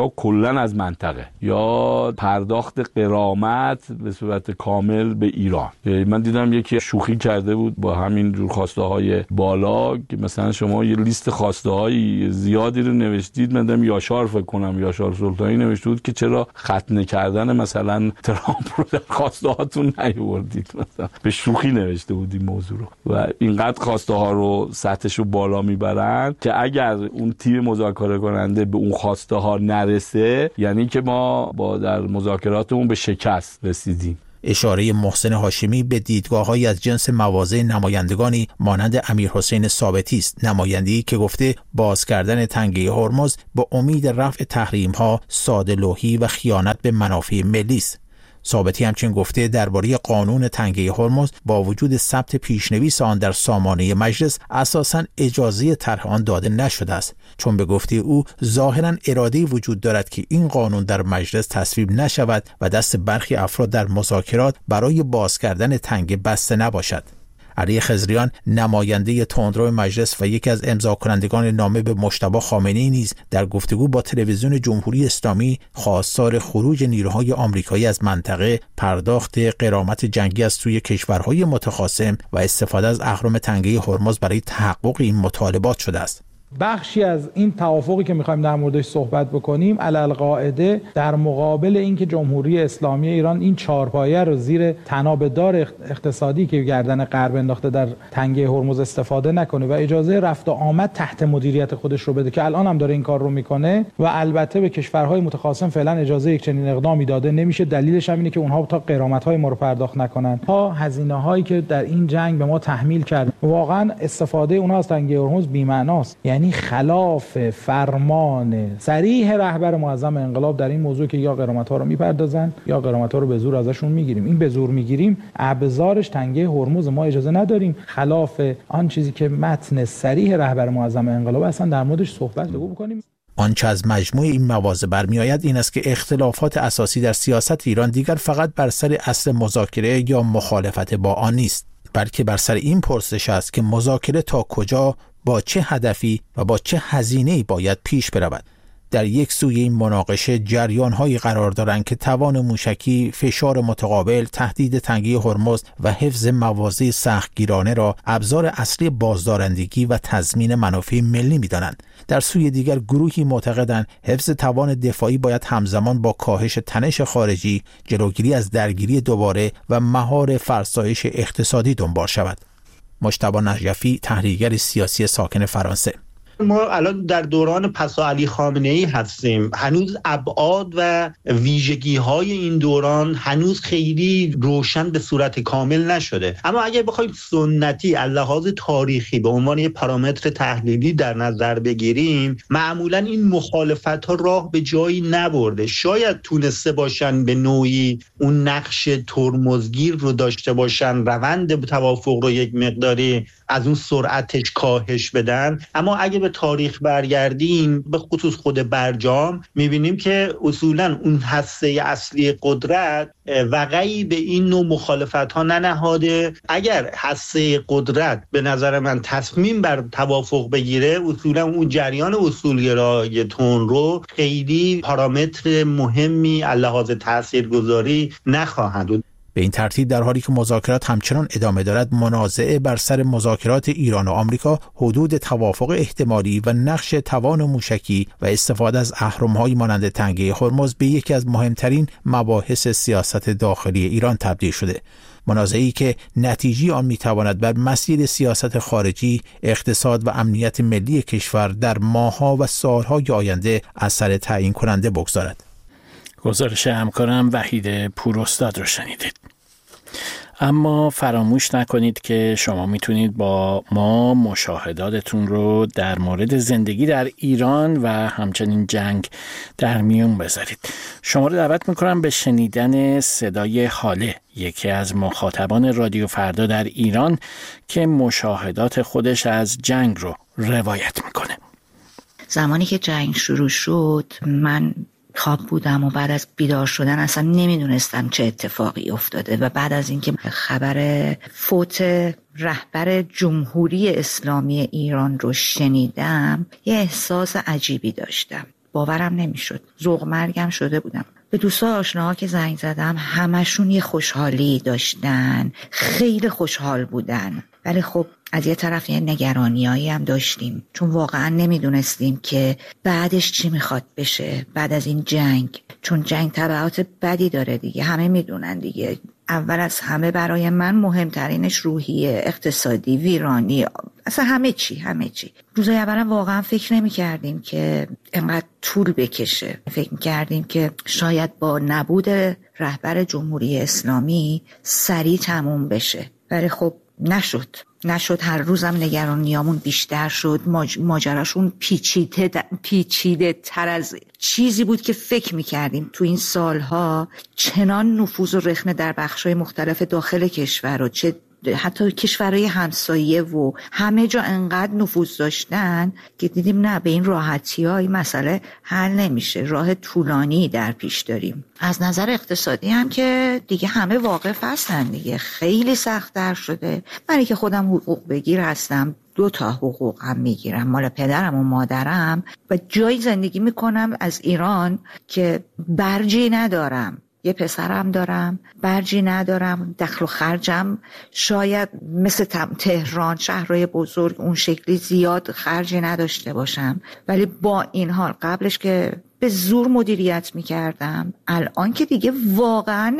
یا کلا از منطقه یا پرداخت غرامت به صورت کامل به ایران. من دیدم یکی شوخی کرده بود با همین جور خواسته های بالا که مثلا شما یه لیست خواسته های زیادی رو نوشتید. من دیدم یاشار فکر کنم یاشار سلطانی نوشته بود که چرا ختنه کردن مثلا ترامپ رو در خواسته هاتون نیاوردید، مثلا به شوخی نوشته بود این موضوع رو. و اینقدر خواسته ها رو سطحش رو بالا میبرن که اگر اون تیم مذاکره کننده به اون خواسته ها نرسه یعنی که ما با در مذاکراتمون به شکست رسیدیم. اشاره محسن هاشمی به دیدگاه‌هایی از جنس مواضع نمایندگانی مانند امیرحسین ثابتی است، نماینده‌ای که گفته باز کردن تنگه هرمز با امید رفع تحریم‌ها ساده‌لوحی و خیانت به منافع ملی است. ثابتی همچنین گفته درباره قانون تنگه هرمز با وجود ثبت پیشنویس آن در سامانه مجلس اساساً اجازه طرح آن داده نشده است، چون به گفته او ظاهراً اراده‌ای وجود دارد که این قانون در مجلس تصویب نشود و دست برخی افراد در مذاکرات برای باز کردن تنگه بسته نباشد. علی خضریان نماینده تندرو مجلس و یکی از امضا کنندگان نامه به مجتبی خامنه‌ای نیز در گفتگو با تلویزیون جمهوری اسلامی خواستار خروج نیروهای آمریکایی از منطقه، پرداخت غرامت جنگی از سوی کشورهای متخاصم و استفاده از اهرم تنگه هرمز برای تحقق این مطالبات شده است. بخشی از این توافقی که می‌خوایم در موردش صحبت بکنیم علالقاعده در مقابل اینکه جمهوری اسلامی ایران این چهارپایه رو زیر تنابدار اقتصادی که گردن غرب انداخته در تنگه هرمز استفاده نکنه و اجازه رفت و آمد تحت مدیریت خودش رو بده که الان هم داره این کار رو میکنه و البته به کشورهای متخاصم فعلا اجازه یک چنین اقدامی داده نمیشه. دلیلش هم اینه که اونها تا غرامت‌های ما رو پرداخت نکنن، تا هزینه‌هایی که در این جنگ به ما تحمیل کردن. واقعا استفاده اونها از تنگه هرمز بی‌معناست، یعنی خلاف فرمان صریح رهبر معظم انقلاب در این موضوع که یا غرامت‌ها رو میپردازن یا غرامت‌ها رو به زور ازشون میگیریم. این به زور میگیریم ابزارش تنگه هرمز، ما اجازه نداریم خلاف آن چیزی که متن صریح رهبر معظم انقلاب اصلا در موردش صحبت بکنیم. آنچه از مجموع این مواضع برمی‌آید این است که اختلافات اساسی در سیاست ایران دیگر فقط بر سر اصل مذاکره یا مخالفت با آن نیست، بلکه بر سر این پرسش است که مذاکره تا کجا، با چه هدفی و با چه هزینه‌ای باید پیش برود. در یک سوی این مناقشه جریان‌هایی قرار دارند که توان موشکی، فشار متقابل، تهدید تنگه هرمز و حفظ مواضع سختگیرانه را ابزار اصلی بازدارندگی و تضمین منافع ملی می‌دانند. در سوی دیگر گروهی معتقدند حفظ توان دفاعی باید همزمان با کاهش تنش خارجی، جلوگیری از درگیری دوباره و مهار فرسایش اقتصادی دنبال شود. مجتبی نجفی، تحلیلگر سیاسی ساکن فرانسه: ما الان در دوران پسا علی خامنه‌ای هستیم. هنوز ابعاد و ویژگی‌های این دوران هنوز خیلی روشن به صورت کامل نشده. اما اگر بخوایم سنتی از لحاظ تاریخی به عنوان یک پارامتر تحلیلی در نظر بگیریم، معمولاً این مخالفت‌ها راه به جایی نبرده. شاید تونسته باشن به نوعی اون نقش ترمزگیر رو داشته باشن، روند توافق رو یک مقداری از اون سرعتش کاهش بدن. اما اگه به تاریخ برگردیم، به خصوص خود برجام، میبینیم که اصولاً اون هسته اصلی قدرت وقعی به این نوع مخالفت ها ننهاده. اگر هسته قدرت به نظر من تصمیم بر توافق بگیره، اصولاً اون جریان اصولگرای تندرو خیلی پارامتر مهمی از لحاظ تاثیرگذاری نخواهند بود. به این ترتیب در حالی که مذاکرات همچنان ادامه دارد، منازعه بر سر مذاکرات ایران و آمریکا، حدود توافق احتمالی و نقش توان موشکی و استفاده از اهرم‌های مانند تنگه هرمز به یکی از مهمترین مباحث سیاست داخلی ایران تبدیل شده. منازعه‌ای که نتیجه آن میتواند بر مسیر سیاست خارجی، اقتصاد و امنیت ملی کشور در ماه‌ها و سال‌های آینده اثر تعیین کننده بگذارد. گزارش همکارم وحید پوراستاد رو شنیدید. اما فراموش نکنید که شما میتونید با ما مشاهداتتون رو در مورد زندگی در ایران و همچنین جنگ در میون بذارید. شما رو دعوت میکنم به شنیدن صدای حاله، یکی از مخاطبان رادیو فردا در ایران که مشاهدات خودش از جنگ رو روایت میکنه. زمانی که جنگ شروع شد، من خواب بودم و بعد از بیدار شدن اصلا نمیدونستم چه اتفاقی افتاده و بعد از اینکه خبر فوت رهبر جمهوری اسلامی ایران رو شنیدم، یه احساس عجیبی داشتم. باورم نمیشد. ذوق مرگم شده بودم. به دوستا آشناها که زنگ زدم همشون یه خوشحالی داشتن، خیلی خوشحال بودن. ولی خب از یه طرف یه نگرانیایی هم داشتیم، چون واقعا نمیدونستیم که بعدش چی میخواد بشه بعد از این جنگ، چون جنگ تبعات بدی داره دیگه، همه میدونن دیگه. اول از همه برای من مهمترینش روحیه، اقتصادی، ویرانی، اصلا همه چی. روزای اولم واقعا فکر نمی کردیم که اینقدر طول بکشه. فکر می کردیم که شاید با نبود رهبر جمهوری اسلامی سریع تموم بشه، ولی خب نشد. هر روزم نگرانیامون بیشتر شد. ماجراشون پیچیده تر از چیزی بود که فکر میکردیم. تو این سالها چنان نفوذ و رخنه در بخشای مختلف داخل کشور و چه حتی کشورهای همسایه و همه جا انقدر نفوذ داشتن که دیدیم نه، به این راحتی ها این مسئله حل نمیشه، راه طولانی در پیش داریم. از نظر اقتصادی هم که دیگه همه واقف هستن دیگه، خیلی سخت‌تر شده. منی که خودم حقوق بگیر هستم، 2 حقوق هم میگیرم، مال پدرم و مادرم، و جایی زندگی میکنم از ایران که برجی ندارم. یه پسرم دارم، برجی ندارم، دخل و خرجم شاید مثل تهران شهرهای بزرگ اون شکلی زیاد خرجی نداشته باشم، ولی با این حال قبلش که به زور مدیریت میکردم، الان که دیگه واقعا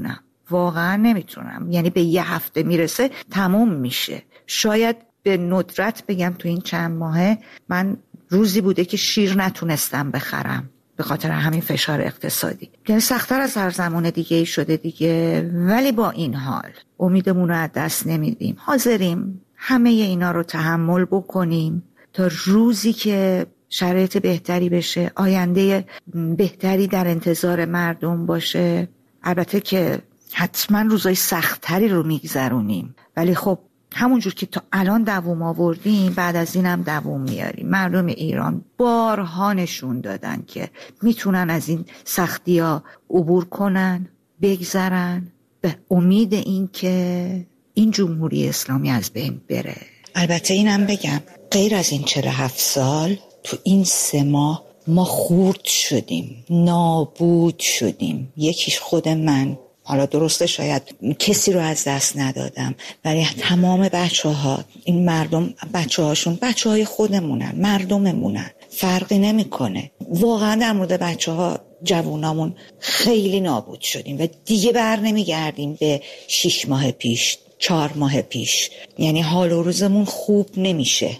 نمیتونم. یعنی به 1 هفته میرسه تموم میشه. شاید به ندرت بگم تو این چند ماهه من روزی بوده که شیر نتونستم بخرم به خاطر همین فشار اقتصادی. یعنی سخت‌تر از هر زمان دیگه شده دیگه، ولی با این حال امیدمون رو از دست نمیدیم. حاضریم همه اینا رو تحمل بکنیم تا روزی که شرایط بهتری بشه، آینده بهتری در انتظار مردم باشه. البته که حتما روزای سخت‌تری رو میگذرونیم، ولی خب همونجور که تا الان دووم آوردیم بعد از اینم دووم میاریم. مردم ایران بارها نشون دادن که میتونن از این سختی‌ها عبور کنن، بگذرن، به امید این که این جمهوری اسلامی از بین بره. البته اینم بگم غیر از این 47 سال تو این 3 ماه ما خورد شدیم، نابود شدیم. یکیش خود من، حالا درسته شاید کسی رو از دست ندادم، ولی تمام بچه‌ها، این مردم بچه‌هاشون بچه‌های خودمونن، مردممونن، فرقی نمیکنه. واقعا در مورد بچه‌ها جوونامون خیلی نابود شدیم و دیگه بر نمیگردیم به 6 ماه پیش، 4 ماه پیش. یعنی حال و روزمون خوب نمیشه.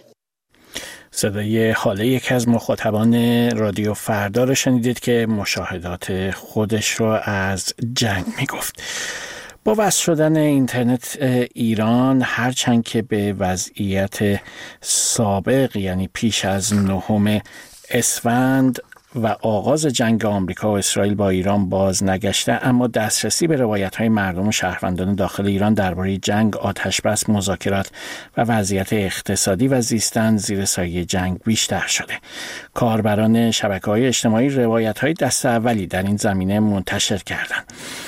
صدای حاله یکی از مخاطبان رادیو فردا رو شنیدید که مشاهدات خودش رو از جنگ میگفت. با وصل شدن اینترنت ایران، هرچند که به وضعیت سابق یعنی پیش از 9 اسفند و آغاز جنگ آمریکا و اسرائیل با ایران باز نگشته، اما دسترسی به روایت‌های مردم و شهروندان داخل ایران درباره جنگ، آتش‌بس، مذاکرات و وضعیت اقتصادی و زیستن زیر سایه جنگ بیشتر شده. کاربران شبکه‌های اجتماعی روایت‌های دست اولی در این زمینه منتشر کردند.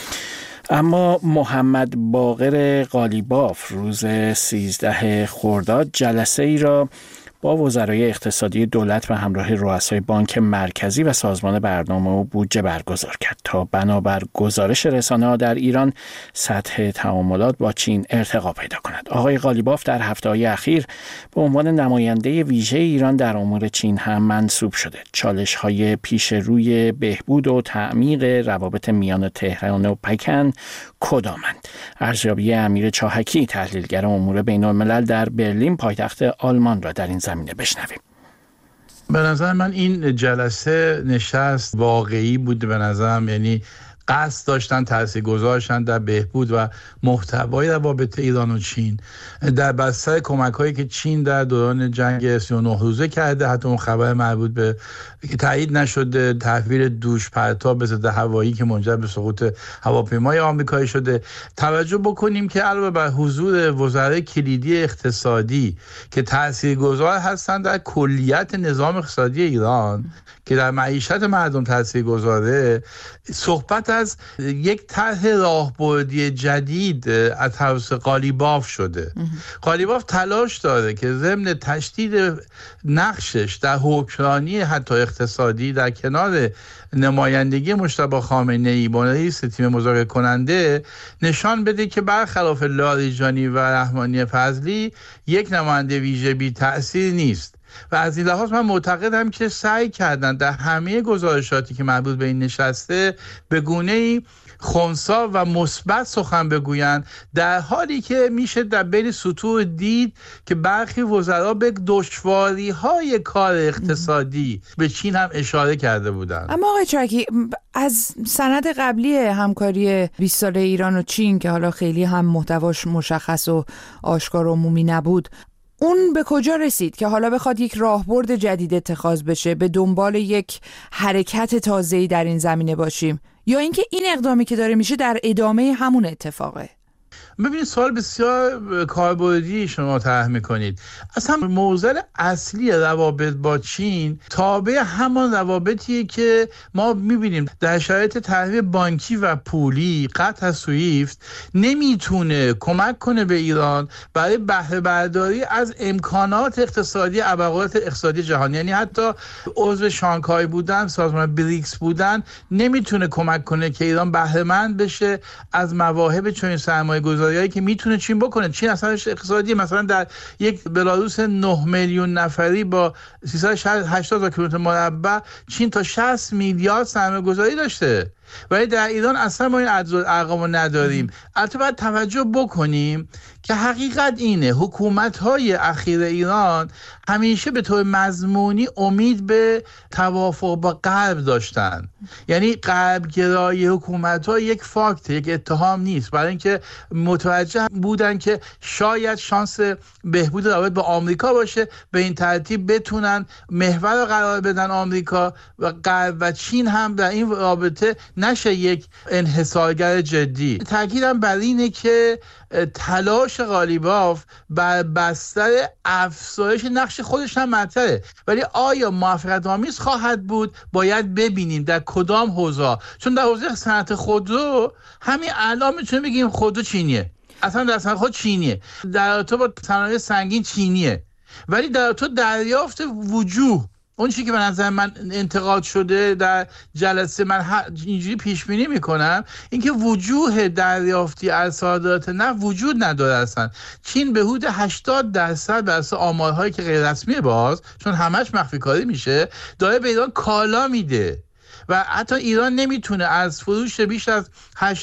اما محمد باقر قالیباف روز 13 خرداد جلسه ای را با وزرای اقتصادی دولت و همراه رؤسای بانک مرکزی و سازمان برنامه و بودجه برگزار کرد تا بنابر گزارش رسانه‌ها در ایران سطح تعاملات با چین ارتقا پیدا کند. آقای قالیباف در هفته‌های اخیر به عنوان نماینده ویژه ایران در امور چین هم منصوب شده. چالش‌های پیش روی بهبود و تعمیق روابط میان تهران و پکن کدامند؟ ارزیابی امیر چاهکی، تحلیلگر امور بین‌الملل در برلین پایتخت آلمان را در این زمینه بشنویم. به نظر من این جلسه نشست واقعی بود. به نظرم یعنی قصد داشتن تاثیرگذارشن در بهبود و محتوای روابط ایران و چین در بستر کمک‌هایی که چین در دوران جنگ 39 روزه کرده. حتی اون خبر مربوط به که تایید نشده تحویل دوش پرتاب ضد هوایی که منجر به سقوط هواپیمای آمریکایی شده. توجه بکنیم که علاوه بر حضور وزرای کلیدی اقتصادی که تاثیرگذار هستند در کلیت نظام اقتصادی ایران که در معیشت مردم تاثیرگذاره، صحبت از یک طرح راهبردی جدید از طرف قالیباف شده. قالیباف تلاش داره که ضمن تشدید نقشش در حکمرانی حتی اقتصادی در کنار نمایندگی مجتبی خامنه‌ای با رئیس تیم مذاکره کننده نشان بده که برخلاف لاریجانی و رحمانی فضلی یک نماینده ویژه بی تأثیر نیست. و از این لحاظ من معتقدم که سعی کردن در همه گزارشاتی که مربوط به این نشسته به گونه‌ای خنثی و مثبت سخن بگویند، در حالی که میشه در بین سطور دید که برخی وزرا به دشواری‌های کار اقتصادی به چین هم اشاره کرده بودند. اما آقای چاکی، از سند قبلی همکاری 20 ساله ایران و چین که حالا خیلی هم محتواش مشخص و آشکار و عمومی نبود، اون به کجا رسید که حالا بخواد یک راهبرد جدید اتخاذ بشه، به دنبال یک حرکت تازه‌ای در این زمینه باشیم، یا اینکه این اقدامی که داره میشه در ادامه همون اتفاقه؟ ببینید، سوال بسیار کاربردی شما طرح میکنید. اصلا موضوع اصلی روابط با چین تابع همان روابطیه که ما میبینیم در شرایط تحریم بانکی و پولی. قطع سویفت نمیتونه کمک کنه به ایران برای بهره برداری از امکانات اقتصادی ابرقدرت اقتصادی جهانی. یعنی حتی عضو شانگهای بودن، سازمان بریکس بودن، نمیتونه کمک کنه که ایران بهره مند بشه از مواهب چنین سرمایه‌گذاری که میتونه چین بکنه. چین اصلا اقتصادی مثلا در یک بلاروس 9 میلیون نفری با 380,000 کیلومتر مربع چین تا 60 میلیارد سرمایه‌گذاری داشته، ولی در ایران اصلا ما این ارقامو نداریم. البته باید توجه بکنیم که حقیقت اینه حکومت‌های اخیر ایران همیشه به طور مضمونی امید به توافق با غرب داشتن. یعنی غرب‌گرایی حکومت‌ها یک فاکت، یک اتهام نیست، برای اینکه متوجه بودن که شاید شانس بهبود روابط با آمریکا باشه، به این ترتیب بتونن محور رو قرار بدن آمریکا و غرب و چین هم در این رابطه نشه یک انحصارگر جدی. تاکیدم بر اینه که تلاش قالیباف بر بستر افزایش نقش خودش هم مطرحه، ولی آیا موفقیت آمیز خواهد بود باید ببینیم در کدام حوزه. چون در حوزه صنعت خودرو همین الان میتونیم بگیم خودرو چینیه، اصلا در صنعت خود چینیه، در تو با صنایع سنگین چینیه، ولی در تو دریافت وجوه، اون چیزی که به نظر من انتقاد شده در جلسه، من اینجوری پیش بینی میکنم اینکه وجوه دریافتی از صادرات نفت وجود نداره. اصلا چین به حدود 80% بر اساس آمارهایی که غیر رسمی باز، چون همش مخفی کاری میشه، داره به ایران کالا میده و حتی ایران نمیتونه از فروش بیش از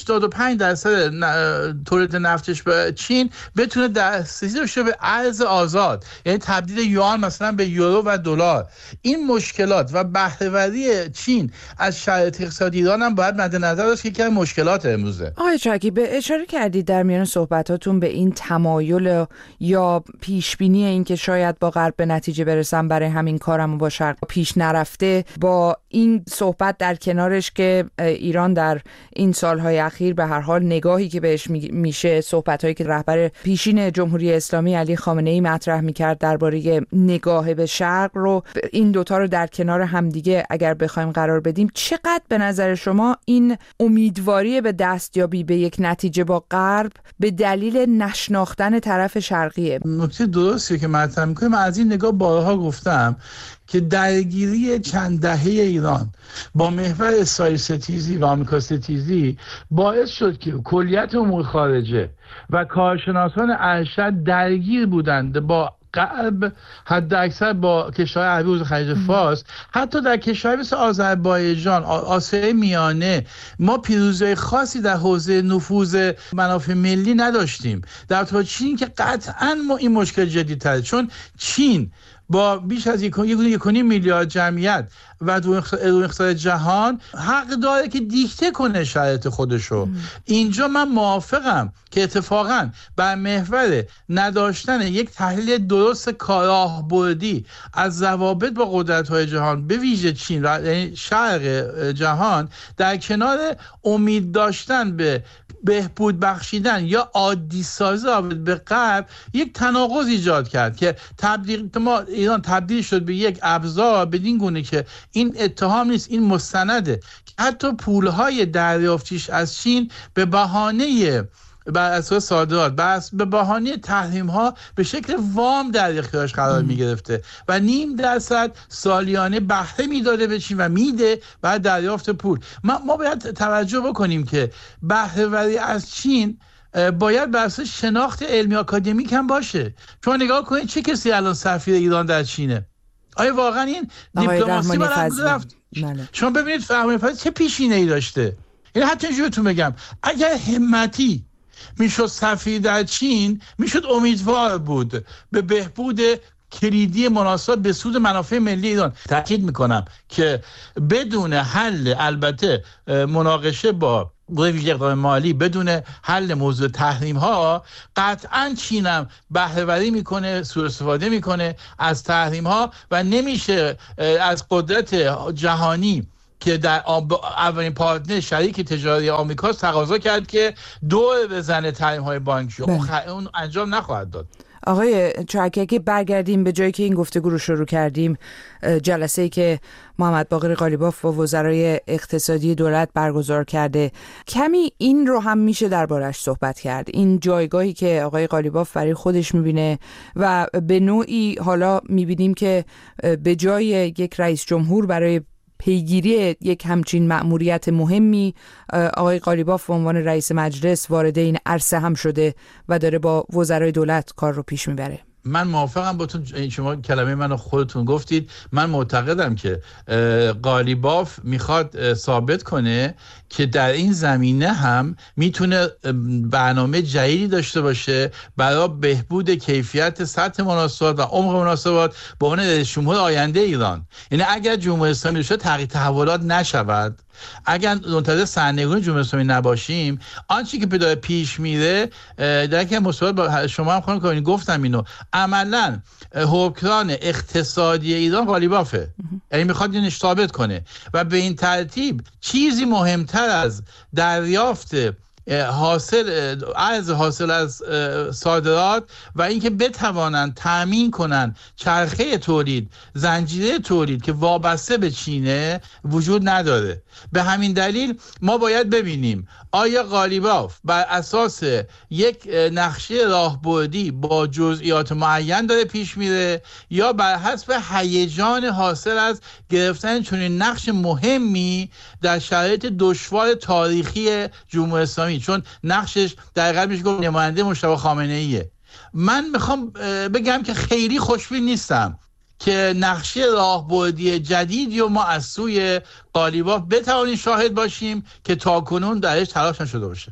85% تولید نفتش به چین بتونه دسترسی داشته به ارز آزاد، یعنی تبدیل یوان مثلا به یورو و دلار. این مشکلات و بهره‌وری چین از شرایط اقتصادی ایران هم باید مد نظر داشت که یکی از مشکلات امروزه. آقای چاکی، به اشاره کردید در میان صحبتاتون به این تمایل یا پیش بینی این که شاید با غرب به نتیجه برسم، برای همین کارم با شرق پیش نرفته، با این صحبت در کنارش که ایران در این سالهای اخیر به هر حال نگاهی که بهش میشه، صحبت‌هایی که رهبر پیشین جمهوری اسلامی علی خامنه‌ای مطرح میکرد درباره نگاه به شرق رو، این دوتا رو در کنار همدیگه اگر بخوایم قرار بدیم، چقدر به نظر شما این امیدواری به دستیابی به یک نتیجه با غرب به دلیل نشناختن طرف شرقیه؟ نکته درستی که مطرح می‌کنیم، من از این نگاه بارها گفتم که درگیری چند دهه ایران با محور اسرائیل ستیزی و آمریکا ستیزی باعث شد که کلیت امور خارجه و کارشناسان ارشد درگیر بودند با غرب، حد اکثر با کشورهای عربی حوزه خلیج فارس، حتی در کشورهای مثل آذربایجان، آسیای میانه ما پیروزی خاصی در حوزه نفوذ منافع ملی نداشتیم. در تو چین که قطعاً ما این مشکل جدی‌تره، چون چین با بیش از 1.5 میلیارد جمعیت و دو اقتصاد جهان حق داره که دیکته کنه شرایط خودشو. اینجا من موافقم که اتفاقا بر محور نداشتن یک تحلیل درست راهبردی از روابط با قدرت‌های جهان، به ویژه چین، یعنی شرق جهان، در کنار امید داشتن به بهبود بخشیدن یا عادی سازی روابط به غرب، یک تناقض ایجاد کرد که ایران تبدیل شد به یک ابزار بدین گونه که این اتهام نیست، این مستنده که حتی پولهای دریافتیش از چین به بهانه بر اساس صادرات بس به بهانه تحریم ها به شکل وام در اختیارش قرار می گرفته و 0.5% سالیانه بهره میداده به چین و میده بعد دریافت پول. ما باید توجه بکنیم که بهره وری از چین باید بر اساس شناخت علمی آکادمیک هم باشه. شما نگاه کنید چه کسی الان سفیر ایران در چینه؟ آیا واقعا این دیپلماسی برای رفت؟ شما ببینید فرمانده فضلی چه پیشینه‌ای داشته. این حتی اینجورتون بگم اگر همتی میشد سفیر در چین میشد امیدوار بود به بهبود کلیدی مناسب به سود منافع ملی ایران. تاکید میکنم که بدون حل البته مناقشه با ویژه اقدام مالی، بدون حل موضوع تحریم ها قطعا چینم بهره وری میکنه، سوء استفاده میکنه از تحریم ها و نمیشه از قدرت جهانی که در اولین پارتنر شریک تجاری آمریکا تقاضا کرد که دور بزنه تحریم‌های بانکی. اون انجام نخواهد داد. آقای چاکی، اگه برگردیم به جایی که این گفتگو رو شروع کردیم، جلسه‌ای که محمد باقر قالیباف با وزرای اقتصادی دولت برگزار کرده، کمی این رو هم میشه دربارش صحبت کرد، این جایگاهی که آقای قالیباف برای خودش میبینه و به نوعی حالا میبینیم که به جای یک رئیس جمهور برای پیگیری یک همچین مأموریت مهمی آقای قالیباف به عنوان رئیس مجلس وارد این عرصه هم شده و داره با وزرای دولت کار رو پیش میبره. من موافقم باتون، شما کلمه منو خودتون گفتید. من معتقدم که قالیباف میخواد ثابت کنه که در این زمینه هم میتونه برنامه جدیدی داشته باشه برای بهبود کیفیت سطح مناسبات و عمق مناسبات با اون رئیس جمهور آینده ایران. یعنی اگر جمهوری اسلامی شد تغییر تحولات نشود، اگر منتظر سرنگونی جمهوری اسلامی نباشیم، آنچه که داره پیش میره در که مصاحبه با شما هم خانم کابینی گفتم اینو، عملاً حکمران اقتصادی ایران قالیبافه. یعنی میخواد اینو ثابت کنه و به این ترتیب چیزی مهمتر از دریافت حاصل از صادرات و اینکه بتوانند تامین کنند چرخه تولید، زنجیره تولید که وابسته به چینه وجود نداره. به همین دلیل ما باید ببینیم آیا قالیباف بر اساس یک نقشه راهبردی با جزئیات معین داره پیش میره یا بر حسب هیجان حاصل از گرفتن چنین نقش مهمی در شرایط دشوار تاریخی جمهوری اسلامی، چون نقشش دقیقاً میشه گفت نماینده مجتبی خامنه‌ایه. من میخوام بگم که خیلی خوشبین نیستم که نقشه راهبردی جدیدی و ما از سوی قالیباف بتوانیم شاهد باشیم که تاکنون درش تلاش نشده باشه.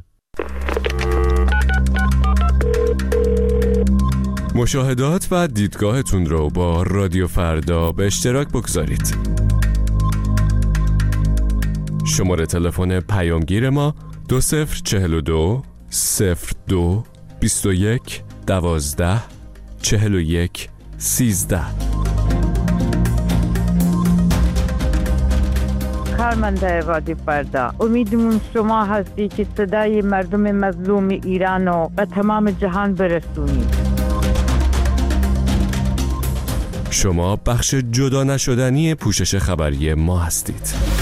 مشاهدات و دیدگاهتون رو با رادیو فردا به اشتراک بگذارید. شماره تلفن پیامگیر ما 2042 02 21 12 41 13. کارمنده رادیو فردا، امیدمون شما هستی که صدای مردم مظلوم ایران رو به تمام جهان برسونید. شما بخش جدا نشدنی پوشش خبری ما هستید.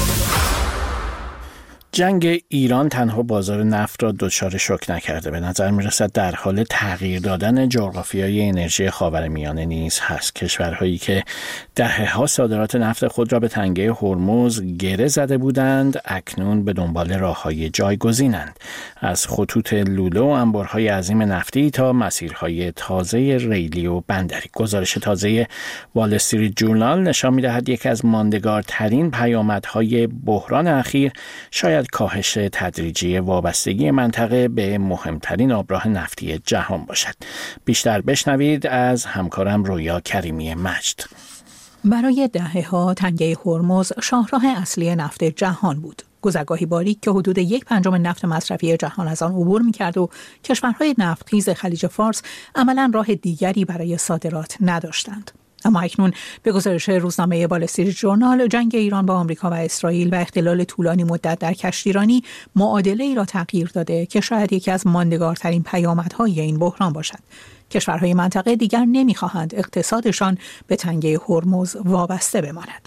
جنگ ایران تنها بازار نفت را دچار شوک نکرده، به نظر میرسد در حال تغییر دادن جغرافیای انرژی خاورمیانه نیز هست. کشورهایی که دهه‌ها صادرات نفت خود را به تنگه هرمز گره زده بودند اکنون به دنبال راههای جایگزینند، از خطوط لوله و انبارهای عظیم نفتی تا مسیرهای تازه ریلی و بندری. گزارش تازه وال استریت جورنال نشان می‌دهد یکی از ماندگارترین پیامدهای بحران اخیر شاید کاهش تدریجی وابستگی منطقه به مهمترین آبراه نفتی جهان باشد. بیشتر بشنوید از همکارم رویا کریمی مجد. برای دهه‌ها تنگه هرمز شاهراه اصلی نفت جهان بود. گذرگاهی باریک که حدود 1/5 نفت مصرفی جهان از آن عبور می‌کرد و کشورهای نفتخیز خلیج فارس عملاً راه دیگری برای صادرات نداشتند. اما اکنون به گزارش روزنامه وال استریت جورنال، جنگ ایران با آمریکا و اسرائیل و اختلال طولانی مدت در کشتیرانی معادله‌ای را تغییر داده که شاید یکی از ماندگارترین پیامدهای این بحران باشد. کشورهای منطقه دیگر نمی‌خواهند اقتصادشان به تنگه هرمز وابسته بماند.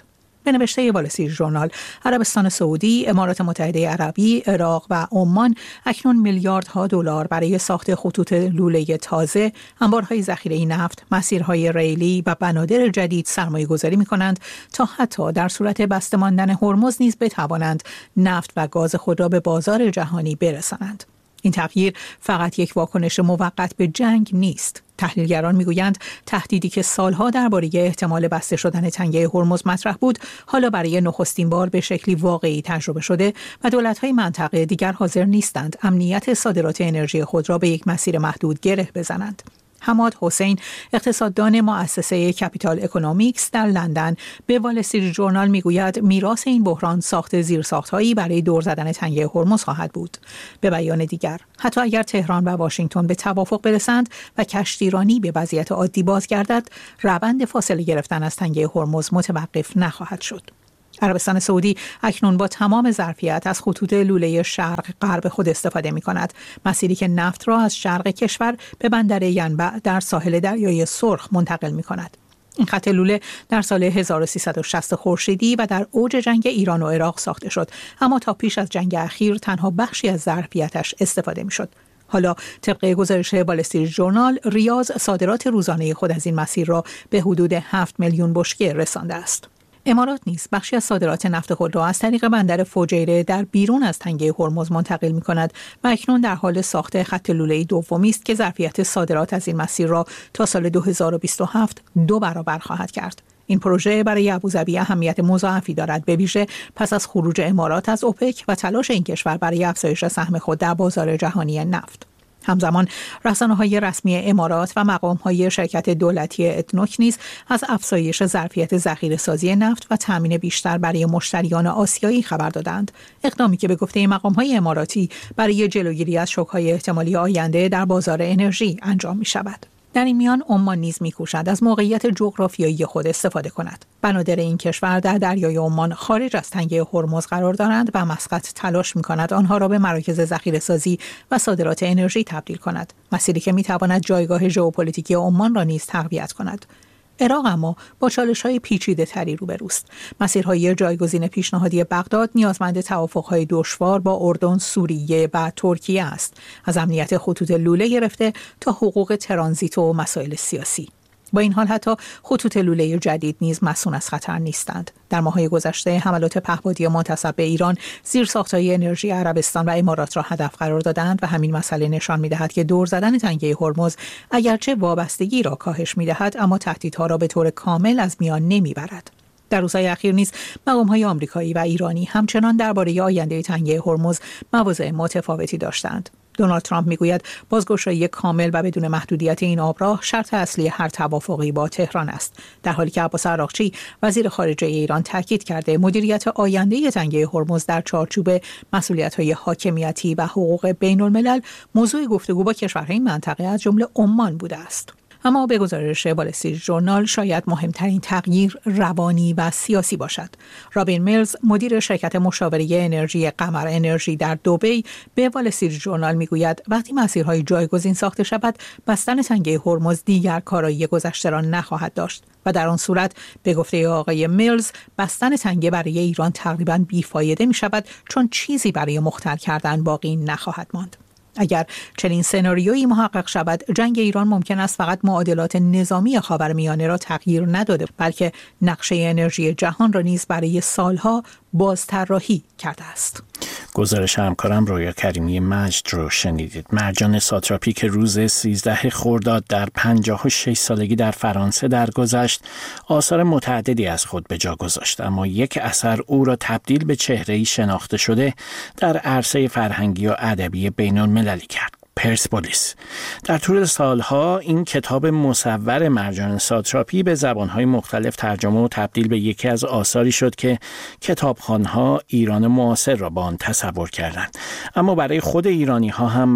به نوشته وال استریت ژورنال، عربستان سعودی، امارات متحده عربی، عراق و عمان اکنون میلیاردها دلار برای ساخت خطوط لوله تازه، انبارهای ذخیره نفت، مسیرهای ریلی و بنادر جدید سرمایه‌گذاری می‌کنند تا حتی در صورت بسته ماندن هرمز نیز بتوانند نفت و گاز خود را به بازار جهانی برسانند. این تغییر فقط یک واکنش موقت به جنگ نیست. تحلیلگران میگویند تهدیدی که سالها درباره احتمال بسته شدن تنگه هرمز مطرح بود، حالا برای نخستین بار به شکلی واقعی تجربه شده و دولت‌های منطقه دیگر حاضر نیستند امنیت صادرات انرژی خود را به یک مسیر محدود گره بزنند. حماد حسین، اقتصاددان مؤسسه کپیتال اکونومیکس در لندن، به وال استریت ژورنال میگوید میراث این بحران ساخت زیرساخت‌هایی برای دور زدن تنگه هرمز خواهد بود. به بیان دیگر، حتی اگر تهران و واشنگتن به توافق برسند و کشتیرانی به وضعیت عادی بازگردد، روند فاصله گرفتن از تنگه هرمز متوقف نخواهد شد. عربستان سعودی اکنون با تمام ظرفیت از خطوط لوله شرق غرب خود استفاده می کند، مسیری که نفت را از شرق کشور به بندر ینبع در ساحل دریای سرخ منتقل می کند. این خط لوله در سال 1360 خورشیدی و در اوج جنگ ایران و عراق ساخته شد، اما تا پیش از جنگ اخیر تنها بخشی از ظرفیتش استفاده می شد. حالا طبق گزارش وال استریت ژورنال، ریاض صادرات روزانه خود از این مسیر را به حدود 7 میلیون بشکه رسانده است. امارات نیز بخشی از صادرات نفت خود را از طریق بندر فجیره در بیرون از تنگه هرمز منتقل می کند و اکنون در حال ساخت خط لوله دومی است که ظرفیت صادرات از این مسیر را تا سال 2027 2 برابر خواهد کرد. این پروژه برای ابوظبی اهمیت مضاعفی دارد، به ویژه پس از خروج امارات از اوپک و تلاش این کشور برای افزایش سهم خود در بازار جهانی نفت. همزمان رسانه‌های رسمی امارات و مقام‌های شرکت دولتی ادنوک نیز از افزایش ظرفیت ذخیره‌سازی نفت و تامین بیشتر برای مشتریان آسیایی خبر دادند، اقدامی که به گفته مقام‌های اماراتی برای جلوگیری از شوک‌های احتمالی آینده در بازار انرژی انجام می‌شود. در این میان عمان نیز می‌کوشد از موقعیت جغرافیایی خود استفاده کند. بنادر این کشور در دریای عمان خارج از تنگه هرمز قرار دارند و مسقط تلاش می‌کند آنها را به مراکز ذخیره‌سازی و صادرات انرژی تبدیل کند، مسیری که می‌تواند جایگاه ژئوپلیتیکی عمان را نیز تقویت کند. عراق اما با چالش‌های پیچیده‌تری روبروست. مسیرهای جایگزین پیشنهادی بغداد نیازمند توافق‌های دشوار با اردن، سوریه و ترکیه است، از امنیت خطوط لوله گرفته تا حقوق ترانزیت و مسائل سیاسی. با این حال حتی خطوط لوله جدید نیز مصون از خطر نیستند. در ماه‌های گذشته حملات پهپادی منتسب به ایران زیرساخت‌های انرژی عربستان و امارات را هدف قرار دادند و همین مسئله نشان می‌دهد که دور زدن تنگه هرمز اگرچه وابستگی را کاهش می‌دهد، اما تهدیدها را به طور کامل از میان نمی‌برد. در روزهای اخیر نیز مقام‌های آمریکایی و ایرانی همچنان درباره آینده تنگه هرمز مواضع متفاوتی داشتند. دونالد ترامپ میگوید بازگشایی کامل و بدون محدودیت این آبراه شرط اصلی هر توافقی با تهران است، در حالی که عباس عراقچی وزیر خارجه ایران تاکید کرده مدیریت آینده تنگه هرمز در چارچوب مسئولیت‌های حاکمیتی و حقوق بین‌الملل موضوع گفتگو با کشورهای منطقه از جمله عمان بوده است. اما به گزارش وال استریت ژورنال شاید مهمترین تغییر روانی و سیاسی باشد. رابین میلز، مدیر شرکت مشاوره انرژی قمر انرژی در دبی، به وال استریت ژورنال میگوید وقتی مسیرهای جایگزین ساخته شود، بستن تنگه هرمز دیگر کارایی گذشته را نخواهد داشت و در آن صورت به گفته آقای میلز بستن تنگه برای ایران تقریباً بیفایده می شود، چون چیزی برای مختل کردن باقی نخواهد ماند. اگر چنین سناریویی محقق شود، جنگ ایران ممکن است فقط معادلات نظامی خاورمیانه را تغییر نداده، بلکه نقشه انرژی جهان را نیز برای سالها بازطراحی کرده است. گزارش همکارم رویا کریمی مجد رو شنیدید. مرجان ساتراپی که روز 13 خرداد در 56 سالگی در فرانسه درگذشت، آثار متعددی از خود به جا گذاشت، اما یک اثر او را تبدیل به چهره‌ای شناخته شده در عرصه فرهنگی و ادبی بین‌المللی کرد. پرسپولیس. در طول سالها این کتاب مصور مرجان ساتراپی به زبانهای مختلف ترجمه و تبدیل به یکی از آثاری شد که کتابخوان‌ها ایران معاصر را با آن تصور کردند. اما برای خود ایرانی‌ها هم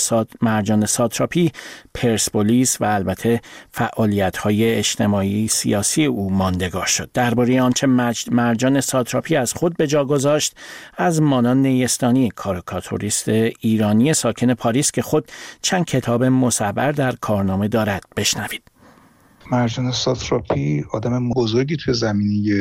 مرجان ساتراپی، پرسپولیس و البته فعالیت‌های اجتماعی سیاسی او ماندگار شد. درباره آنچه مرجان ساتراپی از خود به جا گذاشت، از مانان نیستانی، کاریکاتوریست ایرانی ساکن پاریس که خود چند کتاب مصور در کارنامه دارد، بشنوید. مرجان ساتراپی آدم بزرگی توی زمینه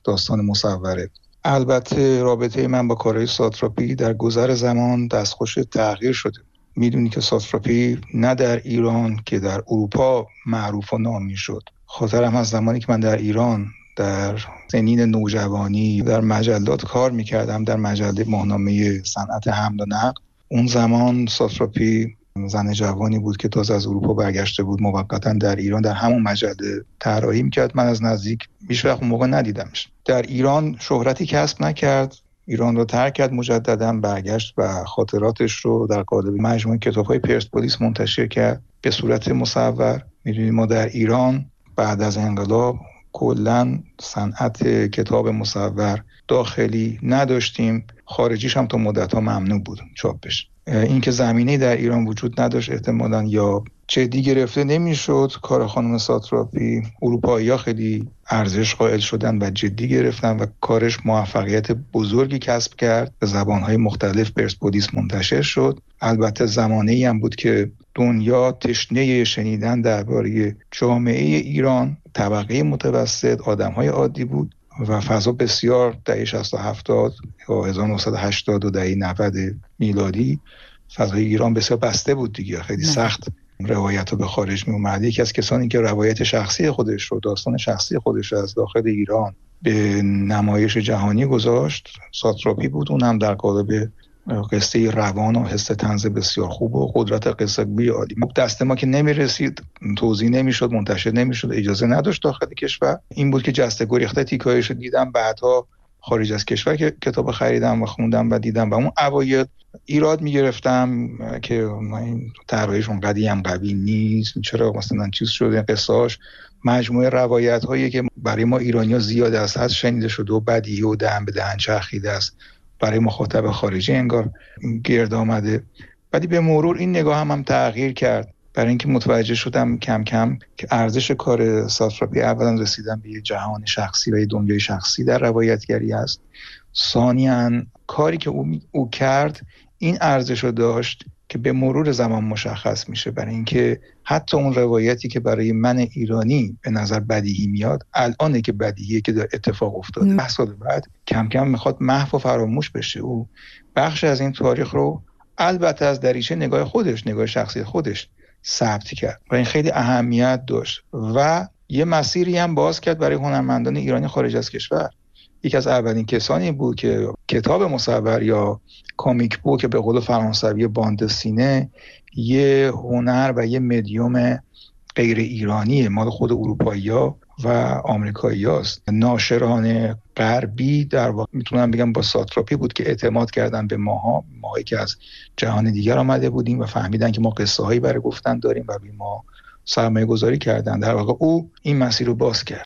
داستان مصوره. البته رابطه من با کارهای ساتراپی در گذر زمان دستخوش تغییر شده. میدونی که ساتراپی نه در ایران که در اروپا معروف و نامی شد. خاطرم از زمانی که من در ایران در سنین نوجوانی در مجلات کار میکردم، در مجله ماهنامه صنعت حمل و نقل. اون زمان ساتراپی زن جوانی بود که تازه از اروپا برگشته بود، موقتا در ایران در همون مجله طراحی میکرد. من از نزدیک هیچ وقت اون موقع ندیدمش. در ایران شهرتی کسب نکرد، ایران رو ترک کرد، مجددا برگشت و خاطراتش رو در قالب مجموعه کتاب‌های پرسپولیس منتشر کرد به صورت مصور. میدونید ما در ایران بعد از انقلاب کلاً صنعت کتاب مصور داخلی نداشتیم، خارجیش هم تا مدت‌ها ممنوع بود چاپش. این که زمینه در ایران وجود نداشت احتمالاً یا جدی گرفته نمیشد کار خانم ساتراپی. اروپایی‌ها خیلی ارزش قائل شدن و جدی گرفتن و کارش موفقیت بزرگی کسب کرد. به زبان‌های مختلف پرسپولیس منتشر شد. البته زمانه‌ای هم بود که دنیا تشنه شنیدن درباره جامعه ایران، طبقه متوسط، آدم‌های عادی بود و فضا بسیار دهه 60 و 70 یا 1980 و دهه 90 میلادی فضای ایران بسیار بسته بود دیگه. خیلی سخت روایت رو به خارج می اومد. یکی از کسانی که روایت شخصی خودش رو، داستان شخصی خودش رو از داخل ایران به نمایش جهانی گذاشت ساتراپی بود. اون هم در قالب قصه روان و حس طنز بسیار خوب و قدرت قصه گویی عالی. دست ما که نمیرسید، توزیع نمیشد، منتشر نمیشد، اجازه نداشت داخل کشور. این بود که جسته گریخته تیکایش دیدم، بعدها خارج از کشور که کتاب خریدم و خوندم و دیدم و اون اوایل ایراد میگرفتم که این طراحیشون قدیم قوی نیست، چرا مثلا چیز شده قصه‌اش مجموعه روایت هایی که برای ما ایرانی‌ها زیاد از حد شنیده شده و بدیهی و دهن به دهن چرخیده است، برای مخاطب خارجی انگار گرد آمده. ولی به مرور این نگاه هم تغییر کرد، برای اینکه متوجه شدم کم کم که ارزش کار ساتراپی اولا رسیدن به یه جهان شخصی و یه دنیای شخصی در روایتگری است. ثانیاً کاری که او کرد این ارزش رو داشت که به مرور زمان مشخص میشه، برای اینکه حتی اون روایتی که برای من ایرانی به نظر بدیهی میاد، الانه که بدیهیه که در اتفاق افتاده. 10 سال بعد کم کم میخواد محو و فراموش بشه. او بخش از این تاریخ رو البته از دریچه نگاه خودش، نگاه شخصی خودش ثبت کرد و این خیلی اهمیت داشت و یه مسیری هم باز کرد برای هنرمندان ایرانی خارج از کشور. یکی از اولین کسانی بود که کتاب مصور یا کامیک بوک به قول فرانسوی باند سینه یه هنر و یه مدیوم غیر ایرانی مال خود اروپایی‌ها و آمریکایی‌هاست. ناشران غربی در واقع میتونم بگم با ساتراپی بود که اعتماد کردن به ماهایی که از جهان دیگر آمده بودیم و فهمیدن که ما قصه هایی برای گفتن داریم و به ما سرمایه گذاری کردن. در واقع او این مسیر رو باز کرد.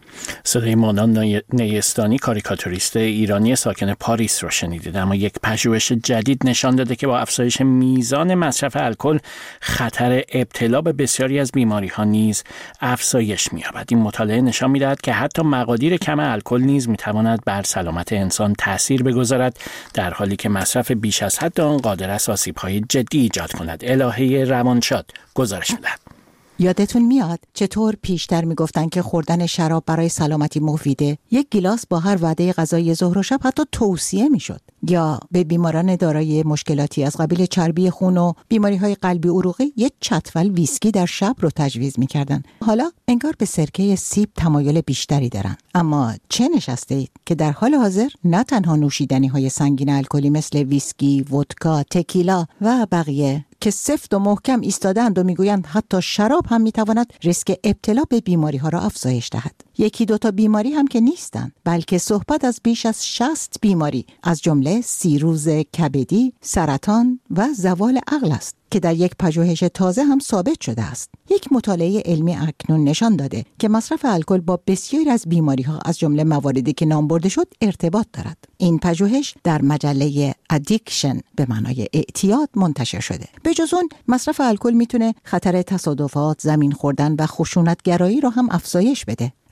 صدای مانان نیستانی، کاریکاتوریست ایرانی ساکن پاریس رو شنیدید. اما یک پژوهش جدید نشان داده که با افزایش میزان مصرف الکل خطر ابتلا به بسیاری از بیماری‌ها نیز افزایش می‌یابد. این مطالعه نشان می‌دهد که حتی مقادیر کم الکل نیز می‌تواند بر سلامت انسان تأثیر بگذارد، در حالی که مصرف بیش از حد آن قادر است آسیب‌های جدی ایجاد کند. الهه روانشاد گزارش می‌دهد. یادتون میاد چطور پیشتر میگفتن که خوردن شراب برای سلامتی مفیده؟ یک گیلاس با هر وعده غذایی ظهر و شب حتی توصیه میشد. یا به بیماران دارای مشکلاتی از قبیل چربی خون و بیماری‌های قلبی عروقی یک چتول ویسکی در شب رو تجویز میکردن. حالا انگار به سرکه سیب تمایل بیشتری دارن. اما چه نشسته اید که در حال حاضر نه تنها نوشیدنی‌های سنگین الکلی مثل ویسکی، ودکا، تکیلا و بقیه که سفت و محکم ایستادند و میگویند حتی شراب هم میتواند ریسک ابتلا به بیماری ها را افزایش دهد. یکی دو تا بیماری هم که نیستند، بلکه صحبت از بیش از 60 بیماری از جمله سیروز کبدی، سرطان و زوال عقل است که در یک پژوهش تازه هم ثابت شده است. یک مطالعه علمی اکنون نشان داده که مصرف الکل با بسیاری از بیماری‌ها از جمله مواردی که نام برده شد ارتباط دارد. این پژوهش در مجله ادیکشن به معنای اعتیاد منتشر شده. به جز اون مصرف الکل میتونه خطر تصادفات، زمین خوردن و خشونت‌گرایی را هم افزایش بده.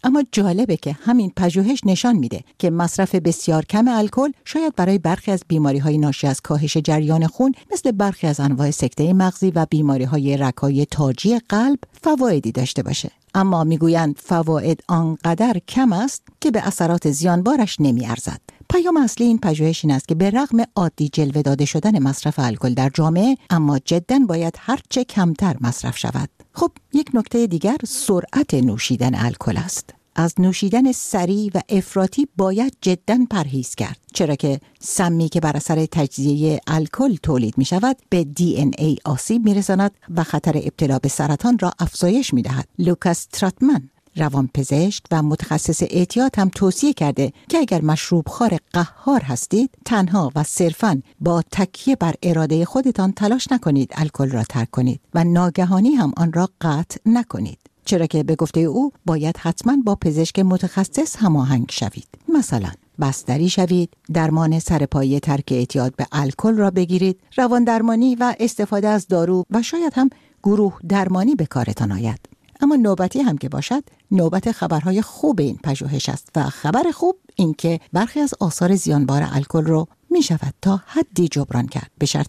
اما جالبه که همین پژوهش نشان میده که مصرف بسیار کم الکل شاید برای برخی از بیماری‌های ناشی از کاهش جریان خون مثل برخی از انواع سکته مغزی و بیماری‌های رگ‌های تاجی قلب فوایدی داشته باشه. اما میگویند فواید آنقدر کم است که به اثرات زیانبارش نمیارزد. پیام اصلی این پژوهش این است که به رغم عادی جلوه داده شدن مصرف الکل در جامعه، اما جداً باید هرچه کمتر مصرف شود. خب یک نکته دیگر سرعت نوشیدن الکل است. از نوشیدن سریع و افراطی باید جداً پرهیز کرد، چرا که سمی که بر اثر تجزیه الکل تولید می شود به DNA آسیب می رساند و خطر ابتلا به سرطان را افزایش می دهد. لوکاس تراتمن، روانپزشک و متخصص اعتیاد، هم توصیه کرده که اگر مشروب خوار قهار هستید، تنها و صرفاً با تکیه بر اراده خودتان تلاش نکنید الکل را ترک کنید و ناگهانی هم آن را قطع نکنید، چرا که به گفته او باید حتما با پزشک متخصص هماهنگ شوید. مثلا بستری شوید، درمان سرپایی ترک اعتیاد به الکل را بگیرید، روان درمانی و استفاده از دارو و شاید هم گروه درمانی به کارتان آید. اما نوبتی هم که باشد، نوبت خبرهای خوب این پژوهش است و خبر خوب این که برخی از آثار زیانبار الکل رو می شود تا حدی جبران کرد، به شرط